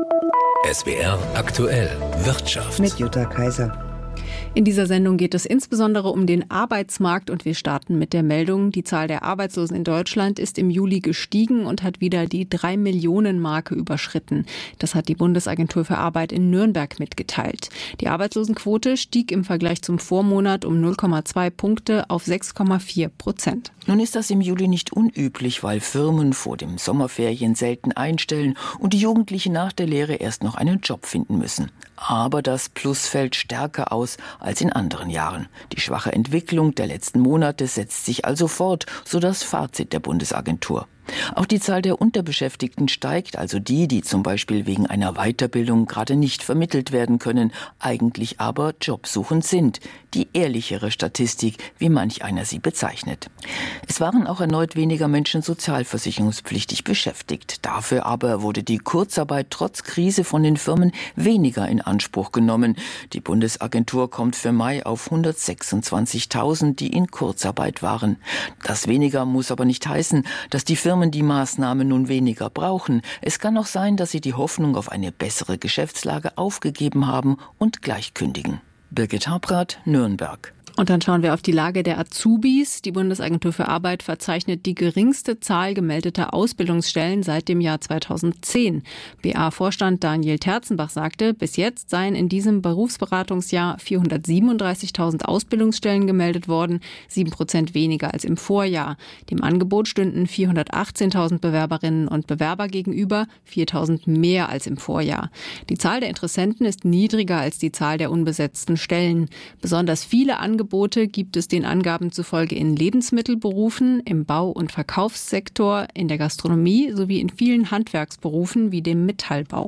[SPEAKER 9] S W R aktuell Wirtschaft
[SPEAKER 1] mit Jutta Kaiser.
[SPEAKER 4] In dieser Sendung geht es insbesondere um den Arbeitsmarkt, und wir starten mit der Meldung: Die Zahl der Arbeitslosen in Deutschland ist im Juli gestiegen und hat wieder die drei Millionen Marke überschritten. Das hat die Bundesagentur für Arbeit in Nürnberg mitgeteilt. Die Arbeitslosenquote stieg im Vergleich zum Vormonat um null Komma zwei Punkte auf sechs Komma vier Prozent.
[SPEAKER 2] Nun ist das im Juli nicht unüblich, weil Firmen vor dem Sommerferien selten einstellen und die Jugendlichen nach der Lehre erst noch einen Job finden müssen. Aber das Plus fällt stärker aus als in anderen Jahren. Die schwache Entwicklung der letzten Monate setzt sich also fort, so das Fazit der Bundesagentur. Auch die Zahl der Unterbeschäftigten steigt, also die, die zum Beispiel wegen einer Weiterbildung gerade nicht vermittelt werden können, eigentlich aber jobsuchend sind. Die ehrlichere Statistik, wie manch einer sie bezeichnet. Es waren auch erneut weniger Menschen sozialversicherungspflichtig beschäftigt. Dafür aber wurde die Kurzarbeit trotz Krise von den Firmen weniger in Anspruch genommen. Die Bundesagentur kommt für Mai auf hundertsechsundzwanzigtausend, die in Kurzarbeit waren. Das weniger muss aber nicht heißen, dass die Firmen die Maßnahme nun weniger brauchen. Es kann auch sein, dass sie die Hoffnung auf eine bessere Geschäftslage aufgegeben haben und gleich kündigen. Birgit Habrath, Nürnberg.
[SPEAKER 4] Und dann schauen wir auf die Lage der Azubis. Die Bundesagentur für Arbeit verzeichnet die geringste Zahl gemeldeter Ausbildungsstellen seit dem Jahr zweitausendzehn. B A-Vorstand Daniel Terzenbach sagte, bis jetzt seien in diesem Berufsberatungsjahr vierhundertsiebenunddreißigtausend Ausbildungsstellen gemeldet worden, sieben Prozent weniger als im Vorjahr. Dem Angebot stünden vierhundertachtzehntausend Bewerberinnen und Bewerber gegenüber, viertausend mehr als im Vorjahr. Die Zahl der Interessenten ist niedriger als die Zahl der unbesetzten Stellen. Besonders viele Angebote Angebote gibt es den Angaben zufolge in Lebensmittelberufen, im Bau- und Verkaufssektor, in der Gastronomie sowie in vielen Handwerksberufen wie dem Metallbau.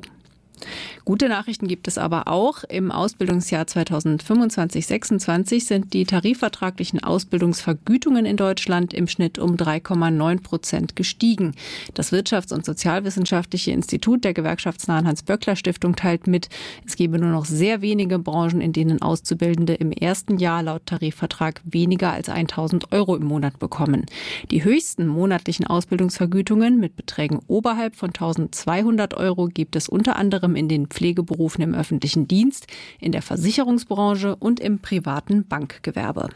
[SPEAKER 4] Gute Nachrichten gibt es aber auch. Im Ausbildungsjahr zweitausendfünfundzwanzig sechsundzwanzig sind die tarifvertraglichen Ausbildungsvergütungen in Deutschland im Schnitt um drei Komma neun Prozent gestiegen. Das Wirtschafts- und Sozialwissenschaftliche Institut der gewerkschaftsnahen Hans-Böckler-Stiftung teilt mit, es gebe nur noch sehr wenige Branchen, in denen Auszubildende im ersten Jahr laut Tarifvertrag weniger als tausend Euro im Monat bekommen. Die höchsten monatlichen Ausbildungsvergütungen mit Beträgen oberhalb von eintausendzweihundert Euro gibt es unter anderem in den Pflegeberufen im öffentlichen Dienst, in der Versicherungsbranche und im privaten Bankgewerbe.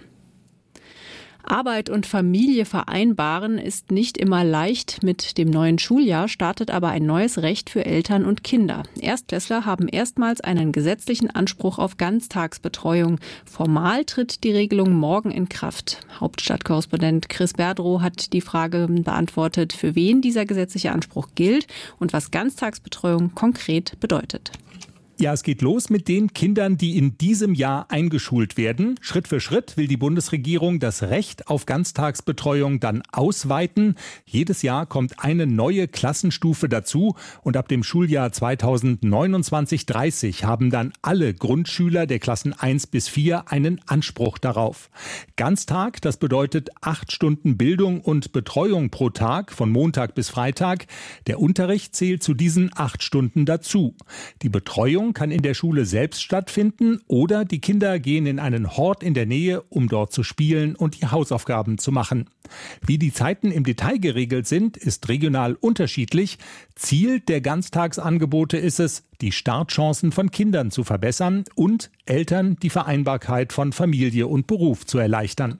[SPEAKER 4] Arbeit und Familie vereinbaren ist nicht immer leicht. Mit dem neuen Schuljahr startet aber ein neues Recht für Eltern und Kinder. Erstklässler haben erstmals einen gesetzlichen Anspruch auf Ganztagsbetreuung. Formal tritt die Regelung morgen in Kraft. Hauptstadtkorrespondent Chris Berdrow hat die Frage beantwortet, für wen dieser gesetzliche Anspruch gilt und was Ganztagsbetreuung konkret bedeutet.
[SPEAKER 3] Ja, es geht los mit den Kindern, die in diesem Jahr eingeschult werden. Schritt für Schritt will die Bundesregierung das Recht auf Ganztagsbetreuung dann ausweiten. Jedes Jahr kommt eine neue Klassenstufe dazu und ab dem Schuljahr zweitausendneunundzwanzig dreißig haben dann alle Grundschüler der Klassen eins bis vier einen Anspruch darauf. Ganztag, das bedeutet acht Stunden Bildung und Betreuung pro Tag von Montag bis Freitag. Der Unterricht zählt zu diesen acht Stunden dazu. Die Betreuung kann in der Schule selbst stattfinden oder die Kinder gehen in einen Hort in der Nähe, um dort zu spielen und die Hausaufgaben zu machen. Wie die Zeiten im Detail geregelt sind, ist regional unterschiedlich. Ziel der Ganztagsangebote ist es, die Startchancen von Kindern zu verbessern und Eltern die Vereinbarkeit von Familie und Beruf zu erleichtern.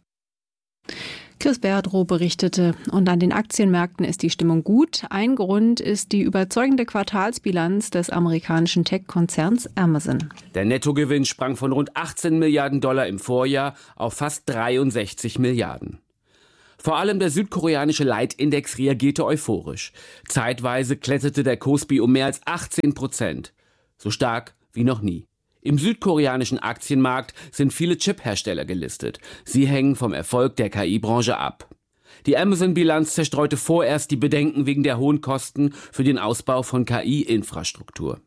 [SPEAKER 5] Chris Berdrow berichtete, und an den Aktienmärkten ist die Stimmung gut. Ein Grund ist die überzeugende Quartalsbilanz des amerikanischen Tech-Konzerns Amazon.
[SPEAKER 23] Der Nettogewinn sprang von rund achtzehn Milliarden Dollar im Vorjahr auf fast dreiundsechzig Milliarden. Vor allem der südkoreanische Leitindex reagierte euphorisch. Zeitweise kletterte der Kospi um mehr als achtzehn Prozent. So stark wie noch nie. Im südkoreanischen Aktienmarkt sind viele Chip-Hersteller gelistet. Sie hängen vom Erfolg der K I-Branche ab. Die Amazon-Bilanz zerstreute vorerst die Bedenken wegen der hohen Kosten für den Ausbau von K I-Infrastruktur.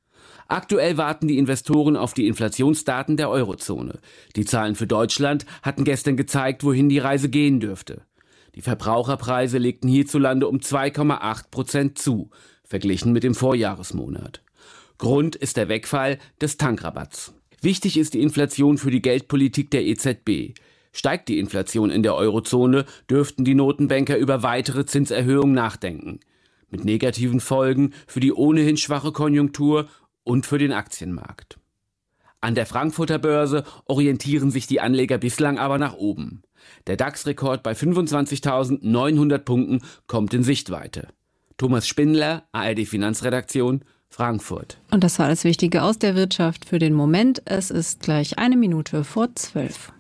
[SPEAKER 23] Aktuell warten die Investoren auf die Inflationsdaten der Eurozone. Die Zahlen für Deutschland hatten gestern gezeigt, wohin die Reise gehen dürfte. Die Verbraucherpreise legten hierzulande um zwei Komma acht Prozent zu, verglichen mit dem Vorjahresmonat. Grund ist der Wegfall des Tankrabatts. Wichtig ist die Inflation für die Geldpolitik der E Z B. Steigt die Inflation in der Eurozone, dürften die Notenbanker über weitere Zinserhöhungen nachdenken. Mit negativen Folgen für die ohnehin schwache Konjunktur und für den Aktienmarkt. An der Frankfurter Börse orientieren sich die Anleger bislang aber nach oben. Der DAX-Rekord bei fünfundzwanzigtausendneunhundert Punkten kommt in Sichtweite. Thomas Spindler, A R D Finanzredaktion, Frankfurt.
[SPEAKER 5] Und das war alles Wichtige aus der Wirtschaft für den Moment. Es ist gleich eine Minute vor zwölf.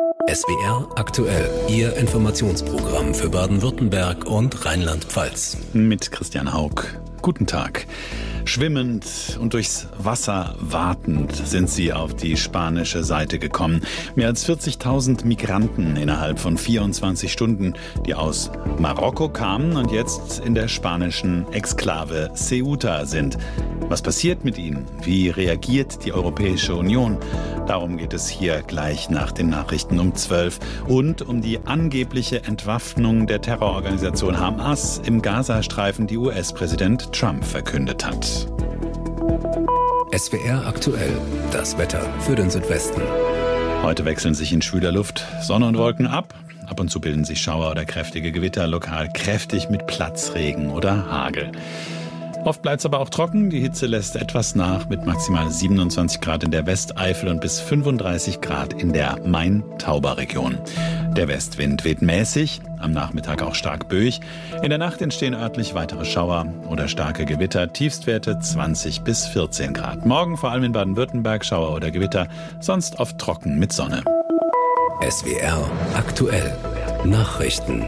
[SPEAKER 9] S W R aktuell, Ihr Informationsprogramm für Baden-Württemberg und Rheinland-Pfalz.
[SPEAKER 24] Mit Christian Haug. Guten Tag. Schwimmend und durchs Wasser wartend sind sie auf die spanische Seite gekommen. Mehr als vierzigtausend Migranten innerhalb von vierundzwanzig Stunden, die aus Marokko kamen und jetzt in der spanischen Exklave Ceuta sind. Was passiert mit ihnen? Wie reagiert die Europäische Union? Darum geht es hier gleich nach den Nachrichten um zwölf und um die angebliche Entwaffnung der Terrororganisation Hamas im Gazastreifen, die U S-Präsident Trump verkündet hat.
[SPEAKER 9] S W R aktuell, das Wetter für den Südwesten.
[SPEAKER 24] Heute wechseln sich in schwüler Luft Sonne und Wolken ab. Ab und zu bilden sich Schauer oder kräftige Gewitter, lokal kräftig mit Platzregen oder Hagel. Oft bleibt es aber auch trocken. Die Hitze lässt etwas nach mit maximal siebenundzwanzig Grad in der Westeifel und bis fünfunddreißig Grad in der Main-Tauber-Region. Der Westwind weht mäßig, am Nachmittag auch stark böig. In der Nacht entstehen örtlich weitere Schauer oder starke Gewitter. Tiefstwerte zwanzig bis vierzehn Grad. Morgen vor allem in Baden-Württemberg Schauer oder Gewitter, sonst oft trocken mit Sonne.
[SPEAKER 9] S W R aktuell. Nachrichten.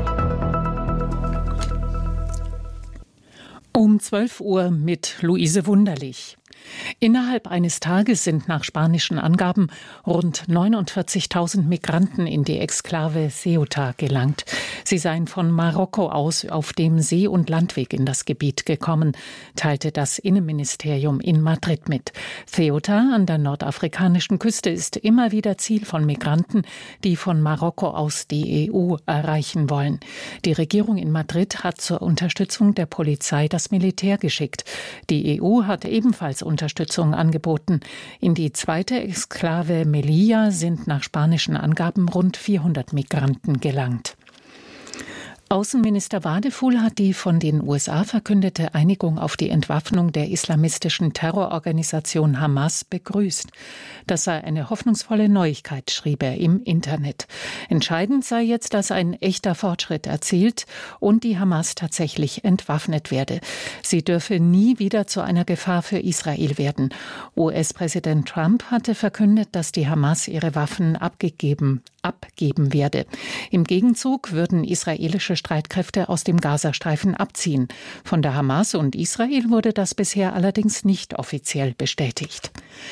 [SPEAKER 10] Um zwölf Uhr mit Luise Wunderlich. Innerhalb eines Tages sind nach spanischen Angaben rund neunundvierzigtausend Migranten in die Exklave Ceuta gelangt. Sie seien von Marokko aus auf dem See- und Landweg in das Gebiet gekommen, teilte das Innenministerium in Madrid mit. Ceuta an der nordafrikanischen Küste ist immer wieder Ziel von Migranten, die von Marokko aus die E U erreichen wollen. Die Regierung in Madrid hat zur Unterstützung der Polizei das Militär geschickt. Die E U hat ebenfalls Unterstützung angeboten. In die zweite Exklave Melilla sind nach spanischen Angaben rund vierhundert Migranten gelangt. Außenminister Wadefuhl hat die von den U S A verkündete Einigung auf die Entwaffnung der islamistischen Terrororganisation Hamas begrüßt. Das sei eine hoffnungsvolle Neuigkeit, schrieb er im Internet. Entscheidend sei jetzt, dass ein echter Fortschritt erzielt und die Hamas tatsächlich entwaffnet werde. Sie dürfe nie wieder zu einer Gefahr für Israel werden. U S-Präsident Trump hatte verkündet, dass die Hamas ihre Waffen abgegeben abgeben werde. Im Gegenzug würden israelische Streitkräfte aus dem Gazastreifen abziehen. Von der Hamas und Israel wurde das bisher allerdings nicht offiziell bestätigt.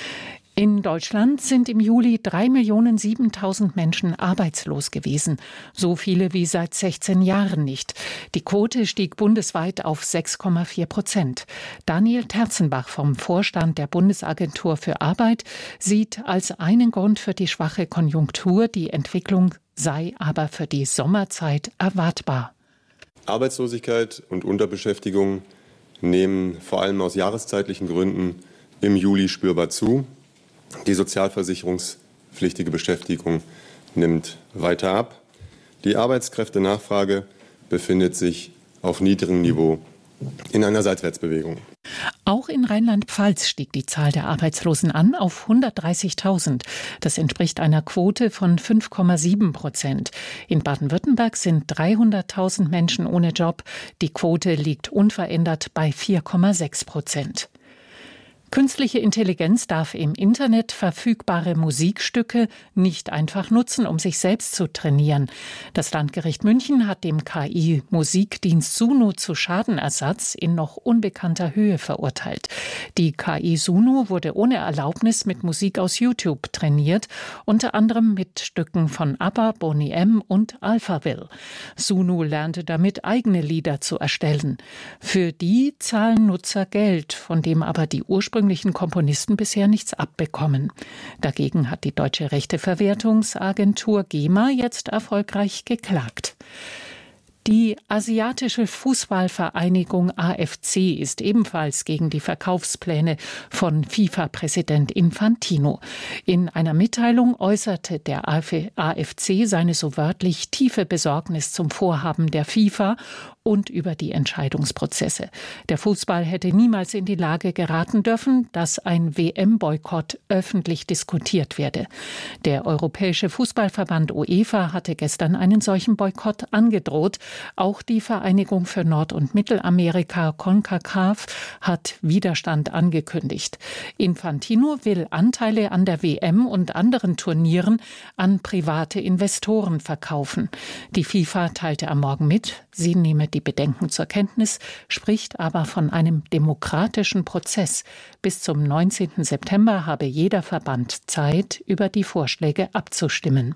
[SPEAKER 10] In Deutschland sind im Juli drei Millionen siebentausend Menschen arbeitslos gewesen. So viele wie seit sechzehn Jahren nicht. Die Quote stieg bundesweit auf sechs Komma vier Prozent. Daniel Terzenbach vom Vorstand der Bundesagentur für Arbeit sieht als einen Grund für die schwache Konjunktur, die Entwicklung sei aber für die Sommerzeit erwartbar.
[SPEAKER 6] Arbeitslosigkeit und Unterbeschäftigung nehmen vor allem aus jahreszeitlichen Gründen im Juli spürbar zu. Die sozialversicherungspflichtige Beschäftigung nimmt weiter ab. Die Arbeitskräftenachfrage befindet sich auf niedrigem Niveau in einer Seitwärtsbewegung.
[SPEAKER 10] Auch in Rheinland-Pfalz stieg die Zahl der Arbeitslosen an auf hundertdreißigtausend. Das entspricht einer Quote von fünf Komma sieben Prozent. In Baden-Württemberg sind dreihunderttausend Menschen ohne Job. Die Quote liegt unverändert bei vier Komma sechs Prozent. Künstliche Intelligenz darf im Internet verfügbare Musikstücke nicht einfach nutzen, um sich selbst zu trainieren. Das Landgericht München hat dem K I-Musikdienst Suno zu Schadenersatz in noch unbekannter Höhe verurteilt. Die K I Suno wurde ohne Erlaubnis mit Musik aus YouTube trainiert, unter anderem mit Stücken von ABBA, Boney M. und Alphaville. Suno lernte damit eigene Lieder zu erstellen. Für die zahlen Nutzer Geld, von dem aber die ursprünglichen Komponisten bisher nichts abbekommen. Dagegen hat die deutsche Rechteverwertungsagentur GEMA jetzt erfolgreich geklagt. Die asiatische Fußballvereinigung A F C ist ebenfalls gegen die Verkaufspläne von FIFA-Präsident Infantino. In einer Mitteilung äußerte der A F C seine so wörtlich tiefe Besorgnis zum Vorhaben der FIFA und über die Entscheidungsprozesse. Der Fußball hätte niemals in die Lage geraten dürfen, dass ein W M-Boykott öffentlich diskutiert werde. Der Europäische Fußballverband UEFA hatte gestern einen solchen Boykott angedroht. Auch die Vereinigung für Nord- und Mittelamerika, CONCACAF, hat Widerstand angekündigt. Infantino will Anteile an der W M und anderen Turnieren an private Investoren verkaufen. Die FIFA teilte am Morgen mit, sie nehme die Bedenken zur Kenntnis, spricht aber von einem demokratischen Prozess. Bis zum neunzehnten September habe jeder Verband Zeit, über die Vorschläge abzustimmen.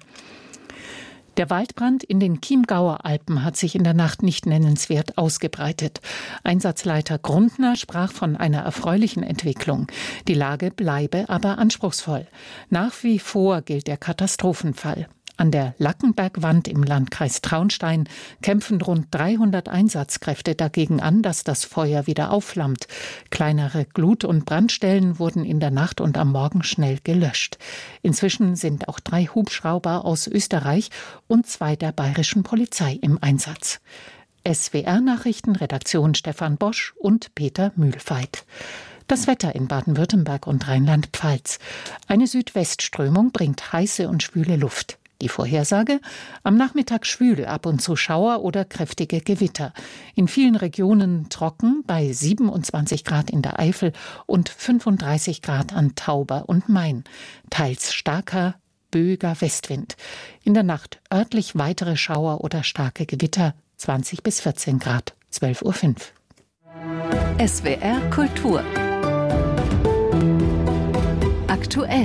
[SPEAKER 10] Der Waldbrand in den Chiemgauer Alpen hat sich in der Nacht nicht nennenswert ausgebreitet. Einsatzleiter Grundner sprach von einer erfreulichen Entwicklung. Die Lage bleibe aber anspruchsvoll. Nach wie vor gilt der Katastrophenfall. An der Lackenbergwand im Landkreis Traunstein kämpfen rund dreihundert Einsatzkräfte dagegen an, dass das Feuer wieder aufflammt. Kleinere Glut- und Brandstellen wurden in der Nacht und am Morgen schnell gelöscht. Inzwischen sind auch drei Hubschrauber aus Österreich und zwei der bayerischen Polizei im Einsatz. S W R-Nachrichten, Redaktion Stefan Bosch und Peter Mühlfeit. Das Wetter in Baden-Württemberg und Rheinland-Pfalz. Eine Südwestströmung bringt heiße und schwüle Luft. Die Vorhersage: am Nachmittag schwül, ab und zu Schauer oder kräftige Gewitter. In vielen Regionen trocken, bei siebenundzwanzig Grad in der Eifel und fünfunddreißig Grad an Tauber und Main. Teils starker, böiger Westwind. In der Nacht örtlich weitere Schauer oder starke Gewitter, zwanzig bis vierzehn Grad, zwölf Uhr fünf.
[SPEAKER 7] S W R Kultur. Aktuell.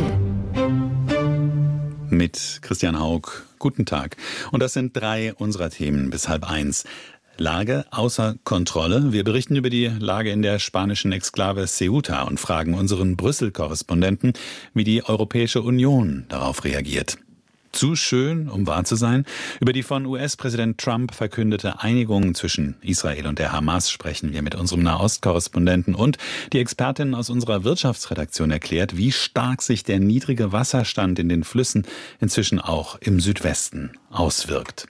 [SPEAKER 24] Mit Christian Haug. Guten Tag. Und das sind drei unserer Themen bis halb eins. Lage außer Kontrolle. Wir berichten über die Lage in der spanischen Exklave Ceuta und fragen unseren Brüssel-Korrespondenten, wie die Europäische Union darauf reagiert. Zu schön, um wahr zu sein? Über die von U S-Präsident Trump verkündete Einigung zwischen Israel und der Hamas sprechen wir mit unserem Nahost-Korrespondenten. Und die Expertin aus unserer Wirtschaftsredaktion erklärt, wie stark sich der niedrige Wasserstand in den Flüssen inzwischen auch im Südwesten auswirkt.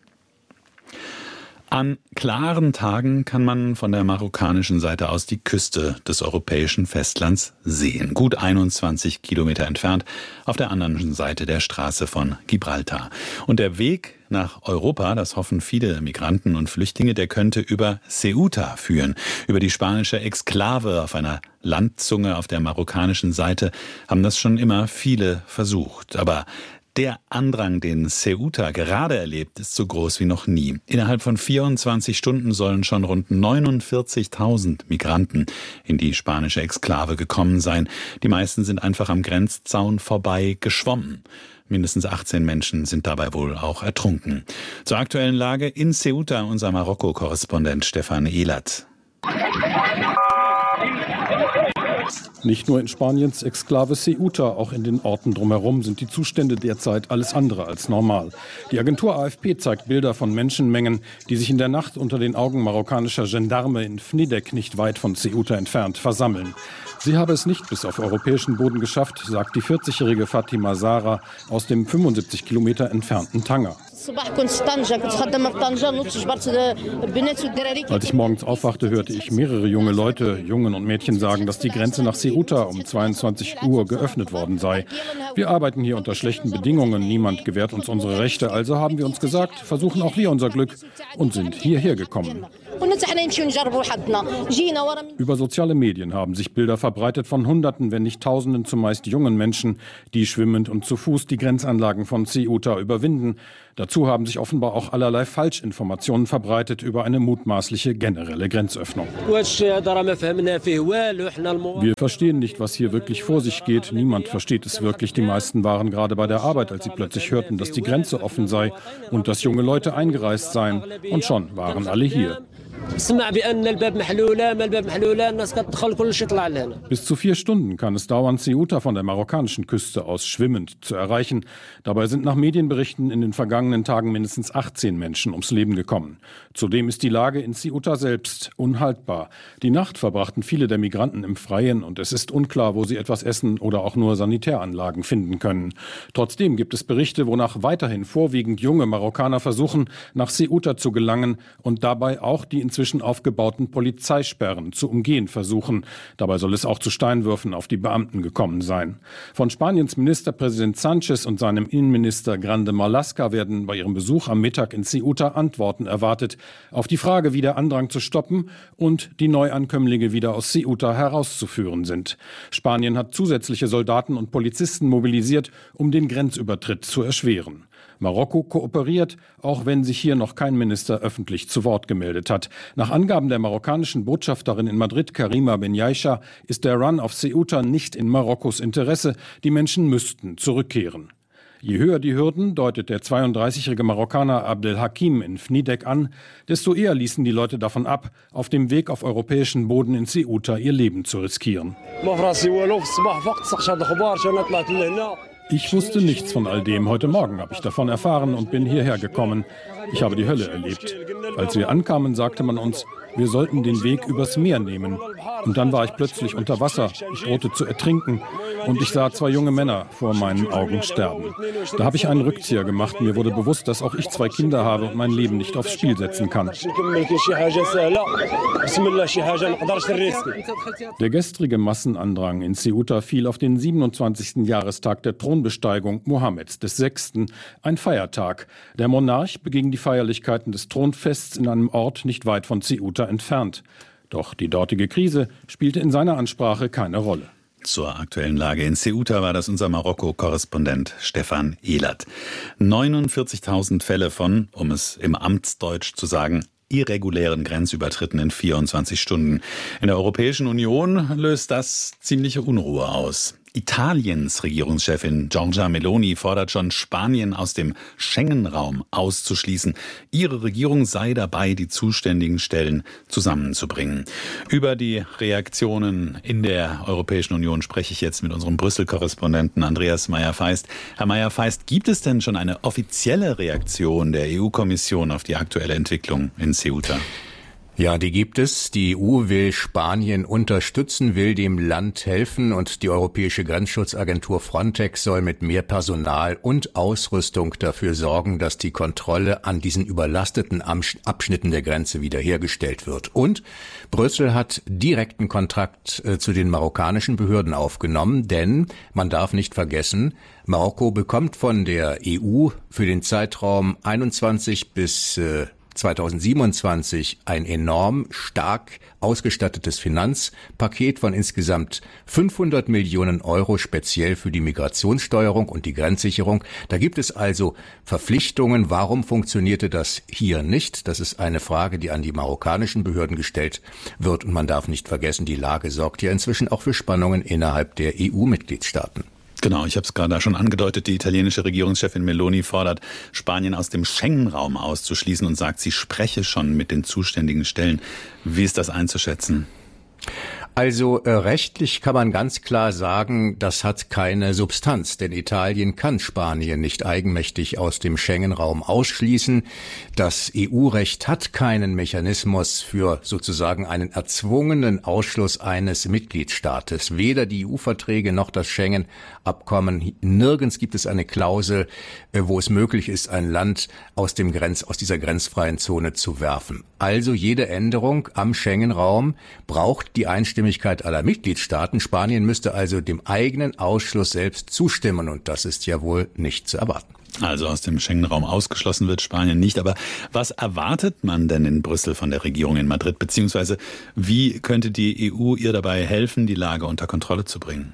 [SPEAKER 24] An klaren Tagen kann man von der marokkanischen Seite aus die Küste des europäischen Festlands sehen. Gut einundzwanzig Kilometer entfernt, auf der anderen Seite der Straße von Gibraltar. Und der Weg nach Europa, das hoffen viele Migranten und Flüchtlinge, der könnte über Ceuta führen. Über die spanische Exklave auf einer Landzunge auf der marokkanischen Seite haben das schon immer viele versucht. Aber Der Andrang, den Ceuta gerade erlebt, ist so groß wie noch nie. Innerhalb von vierundzwanzig Stunden sollen schon rund neunundvierzigtausend Migranten in die spanische Exklave gekommen sein. Die meisten sind einfach am Grenzzaun vorbei geschwommen. Mindestens achtzehn Menschen sind dabei wohl auch ertrunken. Zur aktuellen Lage in Ceuta unser Marokko-Korrespondent Stefan Ehlert.
[SPEAKER 8] Nicht nur in Spaniens Exklave Ceuta, auch in den Orten drumherum sind die Zustände derzeit alles andere als normal. Die Agentur A F P zeigt Bilder von Menschenmengen, die sich in der Nacht unter den Augen marokkanischer Gendarme in Fnidek, nicht weit von Ceuta entfernt, versammeln. Sie habe es nicht bis auf europäischen Boden geschafft, sagt die vierzigjährige Fatima Zara aus dem fünfundsiebzig Kilometer entfernten Tanger. Als ich morgens aufwachte, hörte ich mehrere junge Leute, Jungen und Mädchen sagen, dass die Grenze nach Ceuta um zweiundzwanzig Uhr geöffnet worden sei. Wir arbeiten hier unter schlechten Bedingungen, niemand gewährt uns unsere Rechte, also haben wir uns gesagt, versuchen auch wir unser Glück und sind hierher gekommen. Über soziale Medien haben sich Bilder verbreitet von Hunderten, wenn nicht Tausenden, zumeist jungen Menschen, die schwimmend und zu Fuß die Grenzanlagen von Ceuta überwinden. Dazu haben sich offenbar auch allerlei Falschinformationen verbreitet über eine mutmaßliche generelle Grenzöffnung. Wir verstehen nicht, was hier wirklich vor sich geht. Niemand versteht es wirklich. Die meisten waren gerade bei der Arbeit, als sie plötzlich hörten, dass die Grenze offen sei und dass junge Leute eingereist seien. Und schon waren alle hier. Bis zu vier Stunden kann es dauern, Ceuta von der marokkanischen Küste aus schwimmend zu erreichen. Dabei sind nach Medienberichten in den vergangenen Tagen mindestens achtzehn Menschen ums Leben gekommen. Zudem ist die Lage in Ceuta selbst unhaltbar. Die Nacht verbrachten viele der Migranten im Freien und es ist unklar, wo sie etwas essen oder auch nur Sanitäranlagen finden können. Trotzdem gibt es Berichte, wonach weiterhin vorwiegend junge Marokkaner versuchen, nach Ceuta zu gelangen und dabei auch die inzwischen aufgebauten Polizeisperren zu umgehen versuchen. Dabei soll es auch zu Steinwürfen auf die Beamten gekommen sein. Von Spaniens Ministerpräsident Sánchez und seinem Innenminister Grande Marlaska werden bei ihrem Besuch am Mittag in Ceuta Antworten erwartet auf die Frage, wie der Andrang zu stoppen und die Neuankömmlinge wieder aus Ceuta herauszuführen sind. Spanien hat zusätzliche Soldaten und Polizisten mobilisiert, um den Grenzübertritt zu erschweren. Marokko kooperiert, auch wenn sich hier noch kein Minister öffentlich zu Wort gemeldet hat. Nach Angaben der marokkanischen Botschafterin in Madrid, Karima Benyaisha, ist der Run auf Ceuta nicht in Marokkos Interesse. Die Menschen müssten zurückkehren. Je höher die Hürden, deutet der zweiunddreißigjährige Marokkaner Abdelhakim in Fnidek an, desto eher ließen die Leute davon ab, auf dem Weg auf europäischen Boden in Ceuta ihr Leben zu riskieren. Ich wusste nichts von all dem. Heute Morgen habe ich davon erfahren und bin hierher gekommen. Ich habe die Hölle erlebt. Als wir ankamen, sagte man uns, wir sollten den Weg übers Meer nehmen. Und dann war ich plötzlich unter Wasser. Ich drohte zu ertrinken. Und ich sah zwei junge Männer vor meinen Augen sterben. Da habe ich einen Rückzieher gemacht. Mir wurde bewusst, dass auch ich zwei Kinder habe und mein Leben nicht aufs Spiel setzen kann. Der gestrige Massenandrang in Ceuta fiel auf den siebenundzwanzigsten Jahrestag der Thronbesteigung Mohammeds des Sechsten, ein Feiertag. Der Monarch beging die Feierlichkeiten des Thronfests in einem Ort nicht weit von Ceuta entfernt. Doch die dortige Krise spielte in seiner Ansprache keine Rolle.
[SPEAKER 24] Zur aktuellen Lage in Ceuta war das unser Marokko-Korrespondent Stefan Ehlert. neunundvierzigtausend Fälle von, um es im Amtsdeutsch zu sagen, irregulären Grenzübertritten in vierundzwanzig Stunden. In der Europäischen Union löst das ziemliche Unruhe aus. Italiens Regierungschefin Giorgia Meloni fordert schon, Spanien aus dem Schengen-Raum auszuschließen. Ihre Regierung sei dabei, die zuständigen Stellen zusammenzubringen. Über die Reaktionen in der Europäischen Union spreche ich jetzt mit unserem Brüssel-Korrespondenten Andreas Meyer-Feist. Herr Meyer-Feist, gibt es denn schon eine offizielle Reaktion der E U-Kommission auf die aktuelle Entwicklung in Ceuta?
[SPEAKER 11] Ja, die gibt es. Die E U will Spanien unterstützen, will dem Land helfen und die Europäische Grenzschutzagentur Frontex soll mit mehr Personal und Ausrüstung dafür sorgen, dass die Kontrolle an diesen überlasteten Abschnitten der Grenze wiederhergestellt wird. Und Brüssel hat direkten Kontakt äh, zu den marokkanischen Behörden aufgenommen, denn man darf nicht vergessen, Marokko bekommt von der E U für den Zeitraum einundzwanzig bis äh, zweitausendsiebenundzwanzig ein enorm stark ausgestattetes Finanzpaket von insgesamt fünfhundert Millionen Euro speziell für die Migrationssteuerung und die Grenzsicherung. Da gibt es also Verpflichtungen. Warum funktionierte das hier nicht? Das ist eine Frage, die an die marokkanischen Behörden gestellt wird. Und man darf nicht vergessen, die Lage sorgt ja inzwischen auch für Spannungen innerhalb der E U-Mitgliedstaaten.
[SPEAKER 24] Genau, ich habe es gerade schon angedeutet, die italienische Regierungschefin Meloni fordert, Spanien aus dem Schengen-Raum auszuschließen und sagt, sie spreche schon mit den zuständigen Stellen. Wie ist das einzuschätzen?
[SPEAKER 11] Also äh, rechtlich kann man ganz klar sagen, das hat keine Substanz, denn Italien kann Spanien nicht eigenmächtig aus dem Schengen-Raum ausschließen. Das E U-Recht hat keinen Mechanismus für sozusagen einen erzwungenen Ausschluss eines Mitgliedstaates. Weder die E U-Verträge noch das Schengen-Abkommen. Nirgends gibt es eine Klausel, äh, wo es möglich ist, ein Land aus dem Grenz, aus dieser grenzfreien Zone zu werfen. Also jede Änderung am Schengen-Raum braucht die Einstimmigkeit aller Mitgliedstaaten. Spanien müsste also dem eigenen Ausschluss selbst zustimmen und das ist ja wohl nicht zu erwarten.
[SPEAKER 24] Also aus dem Schengen-Raum ausgeschlossen wird Spanien nicht. Aber was erwartet man denn in Brüssel von der Regierung in Madrid? Beziehungsweise wie könnte die E U ihr dabei helfen, die Lage unter Kontrolle zu bringen?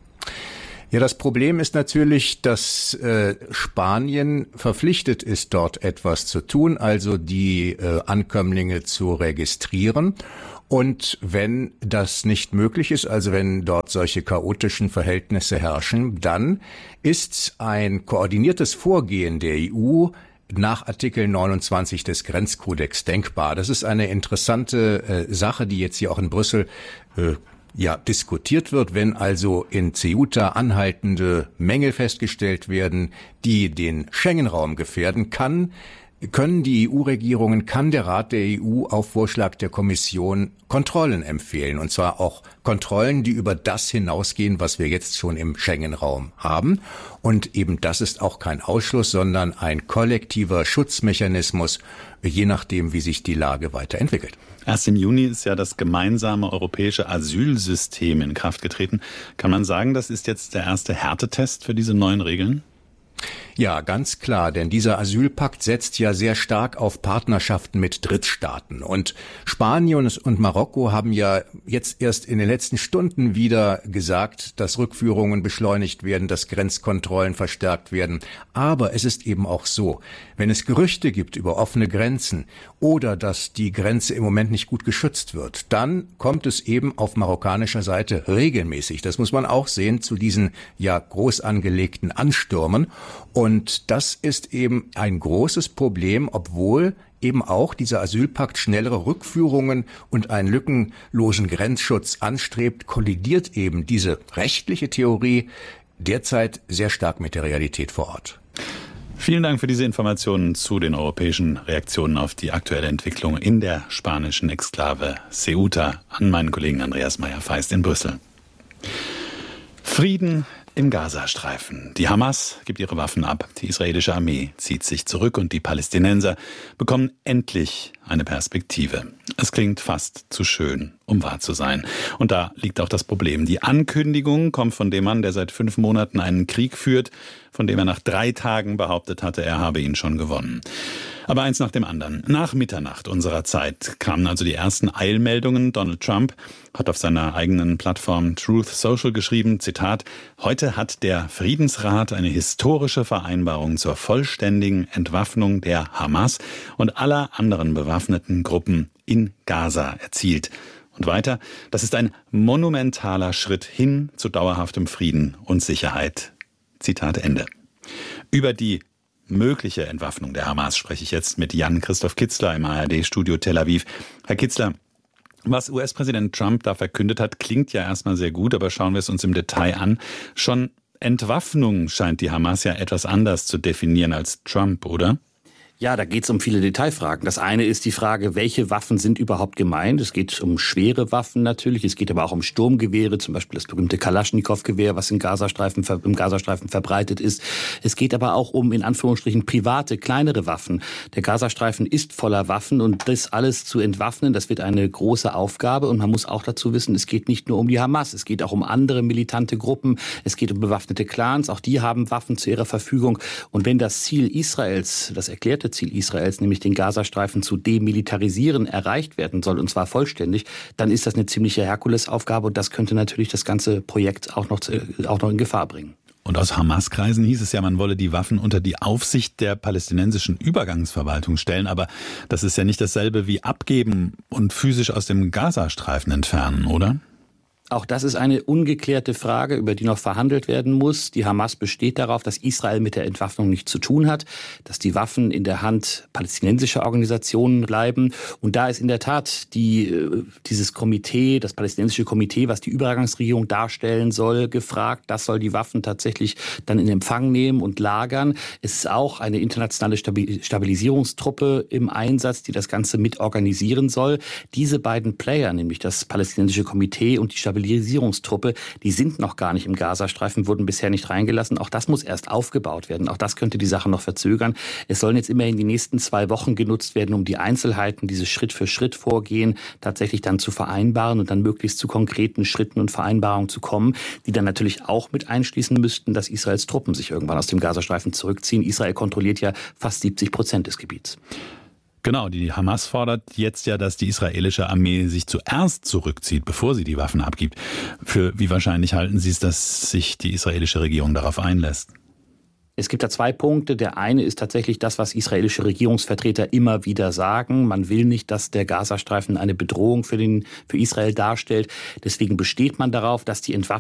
[SPEAKER 11] Ja, das Problem ist natürlich, dass äh, Spanien verpflichtet ist, dort etwas zu tun, also die äh, Ankömmlinge zu registrieren. Und wenn das nicht möglich ist, also wenn dort solche chaotischen Verhältnisse herrschen, dann ist ein koordiniertes Vorgehen der E U nach Artikel neunundzwanzig des Grenzkodex denkbar. Das ist eine interessante äh, Sache, die jetzt hier auch in Brüssel äh, ja diskutiert wird. Wenn also in Ceuta anhaltende Mängel festgestellt werden, die den Schengen-Raum gefährden, kann können die E U-Regierungen, kann der Rat der E U auf Vorschlag der Kommission Kontrollen empfehlen. Und zwar auch Kontrollen, die über das hinausgehen, was wir jetzt schon im Schengen-Raum haben. Und eben das ist auch kein Ausschluss, sondern ein kollektiver Schutzmechanismus, je nachdem, wie sich die Lage weiterentwickelt.
[SPEAKER 24] Erst im Juni ist ja das gemeinsame europäische Asylsystem in Kraft getreten. Kann man sagen, das ist jetzt der erste Härtetest für diese neuen Regeln?
[SPEAKER 11] Ja, ganz klar, denn dieser Asylpakt setzt ja sehr stark auf Partnerschaften mit Drittstaaten. Und Spanien und Marokko haben ja jetzt erst in den letzten Stunden wieder gesagt, dass Rückführungen beschleunigt werden, dass Grenzkontrollen verstärkt werden. Aber es ist eben auch so, wenn es Gerüchte gibt über offene Grenzen oder dass die Grenze im Moment nicht gut geschützt wird, dann kommt es eben auf marokkanischer Seite regelmäßig, das muss man auch sehen, zu diesen ja groß angelegten Anstürmen. Und das ist eben ein großes Problem, obwohl eben auch dieser Asylpakt schnellere Rückführungen und einen lückenlosen Grenzschutz anstrebt, kollidiert eben diese rechtliche Theorie derzeit sehr stark mit der Realität vor Ort.
[SPEAKER 24] Vielen Dank für diese Informationen zu den europäischen Reaktionen auf die aktuelle Entwicklung in der spanischen Exklave Ceuta an meinen Kollegen Andreas Meyer-Feist in Brüssel. Frieden im Gazastreifen. Die Hamas gibt ihre Waffen ab, die israelische Armee zieht sich zurück und die Palästinenser bekommen endlich eine Perspektive. Es klingt fast zu schön, um wahr zu sein. Und da liegt auch das Problem. Die Ankündigung kommt von dem Mann, der seit fünf Monaten einen Krieg führt, von dem er nach drei Tagen behauptet hatte, er habe ihn schon gewonnen. Aber eins nach dem anderen. Nach Mitternacht unserer Zeit kamen also die ersten Eilmeldungen. Donald Trump hat auf seiner eigenen Plattform Truth Social geschrieben, Zitat, heute hat der Friedensrat eine historische Vereinbarung zur vollständigen Entwaffnung der Hamas und aller anderen bewaffneten Gruppen in Gaza erzielt. Und weiter, das ist ein monumentaler Schritt hin zu dauerhaftem Frieden und Sicherheit. Zitat Ende. Über die mögliche Entwaffnung der Hamas spreche ich jetzt mit Jan-Christoph Kitzler im A R D-Studio Tel Aviv. Herr Kitzler, was U S-Präsident Trump da verkündet hat, klingt ja erstmal sehr gut, aber schauen wir es uns im Detail an. Schon Entwaffnung scheint die Hamas ja etwas anders zu definieren als Trump, oder?
[SPEAKER 12] Ja, da geht es um viele Detailfragen. Das eine ist die Frage, welche Waffen sind überhaupt gemeint? Es geht um schwere Waffen natürlich, es geht aber auch um Sturmgewehre, zum Beispiel das berühmte Kalaschnikow-Gewehr, was im Gazastreifen, im Gazastreifen verbreitet ist. Es geht aber auch um, in Anführungsstrichen, private, kleinere Waffen. Der Gazastreifen ist voller Waffen und das alles zu entwaffnen, das wird eine große Aufgabe. Und man muss auch dazu wissen, es geht nicht nur um die Hamas, es geht auch um andere militante Gruppen, es geht um bewaffnete Clans, auch die haben Waffen zu ihrer Verfügung. Und wenn das Ziel Israels, das erklärte formulierte Ziel Israels, nämlich den Gazastreifen zu demilitarisieren, erreicht werden soll, und zwar vollständig, dann ist das eine ziemliche Herkulesaufgabe und das könnte natürlich das ganze Projekt auch noch, auch noch in Gefahr bringen.
[SPEAKER 24] Und aus Hamas-Kreisen hieß es ja, man wolle die Waffen unter die Aufsicht der palästinensischen Übergangsverwaltung stellen. Aber das ist ja nicht dasselbe wie abgeben und physisch aus dem Gazastreifen entfernen, oder?
[SPEAKER 12] Auch das ist eine ungeklärte Frage, über die noch verhandelt werden muss. Die Hamas besteht darauf, dass Israel mit der Entwaffnung nichts zu tun hat, dass die Waffen in der Hand palästinensischer Organisationen bleiben. Und da ist in der Tat die, dieses Komitee, das palästinensische Komitee, was die Übergangsregierung darstellen soll, gefragt. Das soll die Waffen tatsächlich dann in Empfang nehmen und lagern. Es ist auch eine internationale Stabilisierungstruppe im Einsatz, die das Ganze mitorganisieren soll. Diese beiden Player, nämlich das palästinensische Komitee und die Stabilisierungstruppe, die sind noch gar nicht im Gazastreifen, wurden bisher nicht reingelassen. Auch das muss erst aufgebaut werden. Auch das könnte die Sache noch verzögern. Es sollen jetzt immerhin die nächsten zwei Wochen genutzt werden, um die Einzelheiten, dieses Schritt für Schritt Vorgehen tatsächlich dann zu vereinbaren und dann möglichst zu konkreten Schritten und Vereinbarungen zu kommen, die dann natürlich auch mit einschließen müssten, dass Israels Truppen sich irgendwann aus dem Gazastreifen zurückziehen. Israel kontrolliert ja fast siebzig Prozent des Gebiets.
[SPEAKER 24] Genau, die Hamas fordert jetzt ja, dass die israelische Armee sich zuerst zurückzieht, bevor sie die Waffen abgibt. Für wie wahrscheinlich halten Sie es, dass sich die israelische Regierung darauf einlässt?
[SPEAKER 12] Es gibt da zwei Punkte. Der eine ist tatsächlich das, was israelische Regierungsvertreter immer wieder sagen. Man will nicht, dass der Gazastreifen eine Bedrohung für, den, für Israel darstellt. Deswegen besteht man darauf, dass die Entwaffnung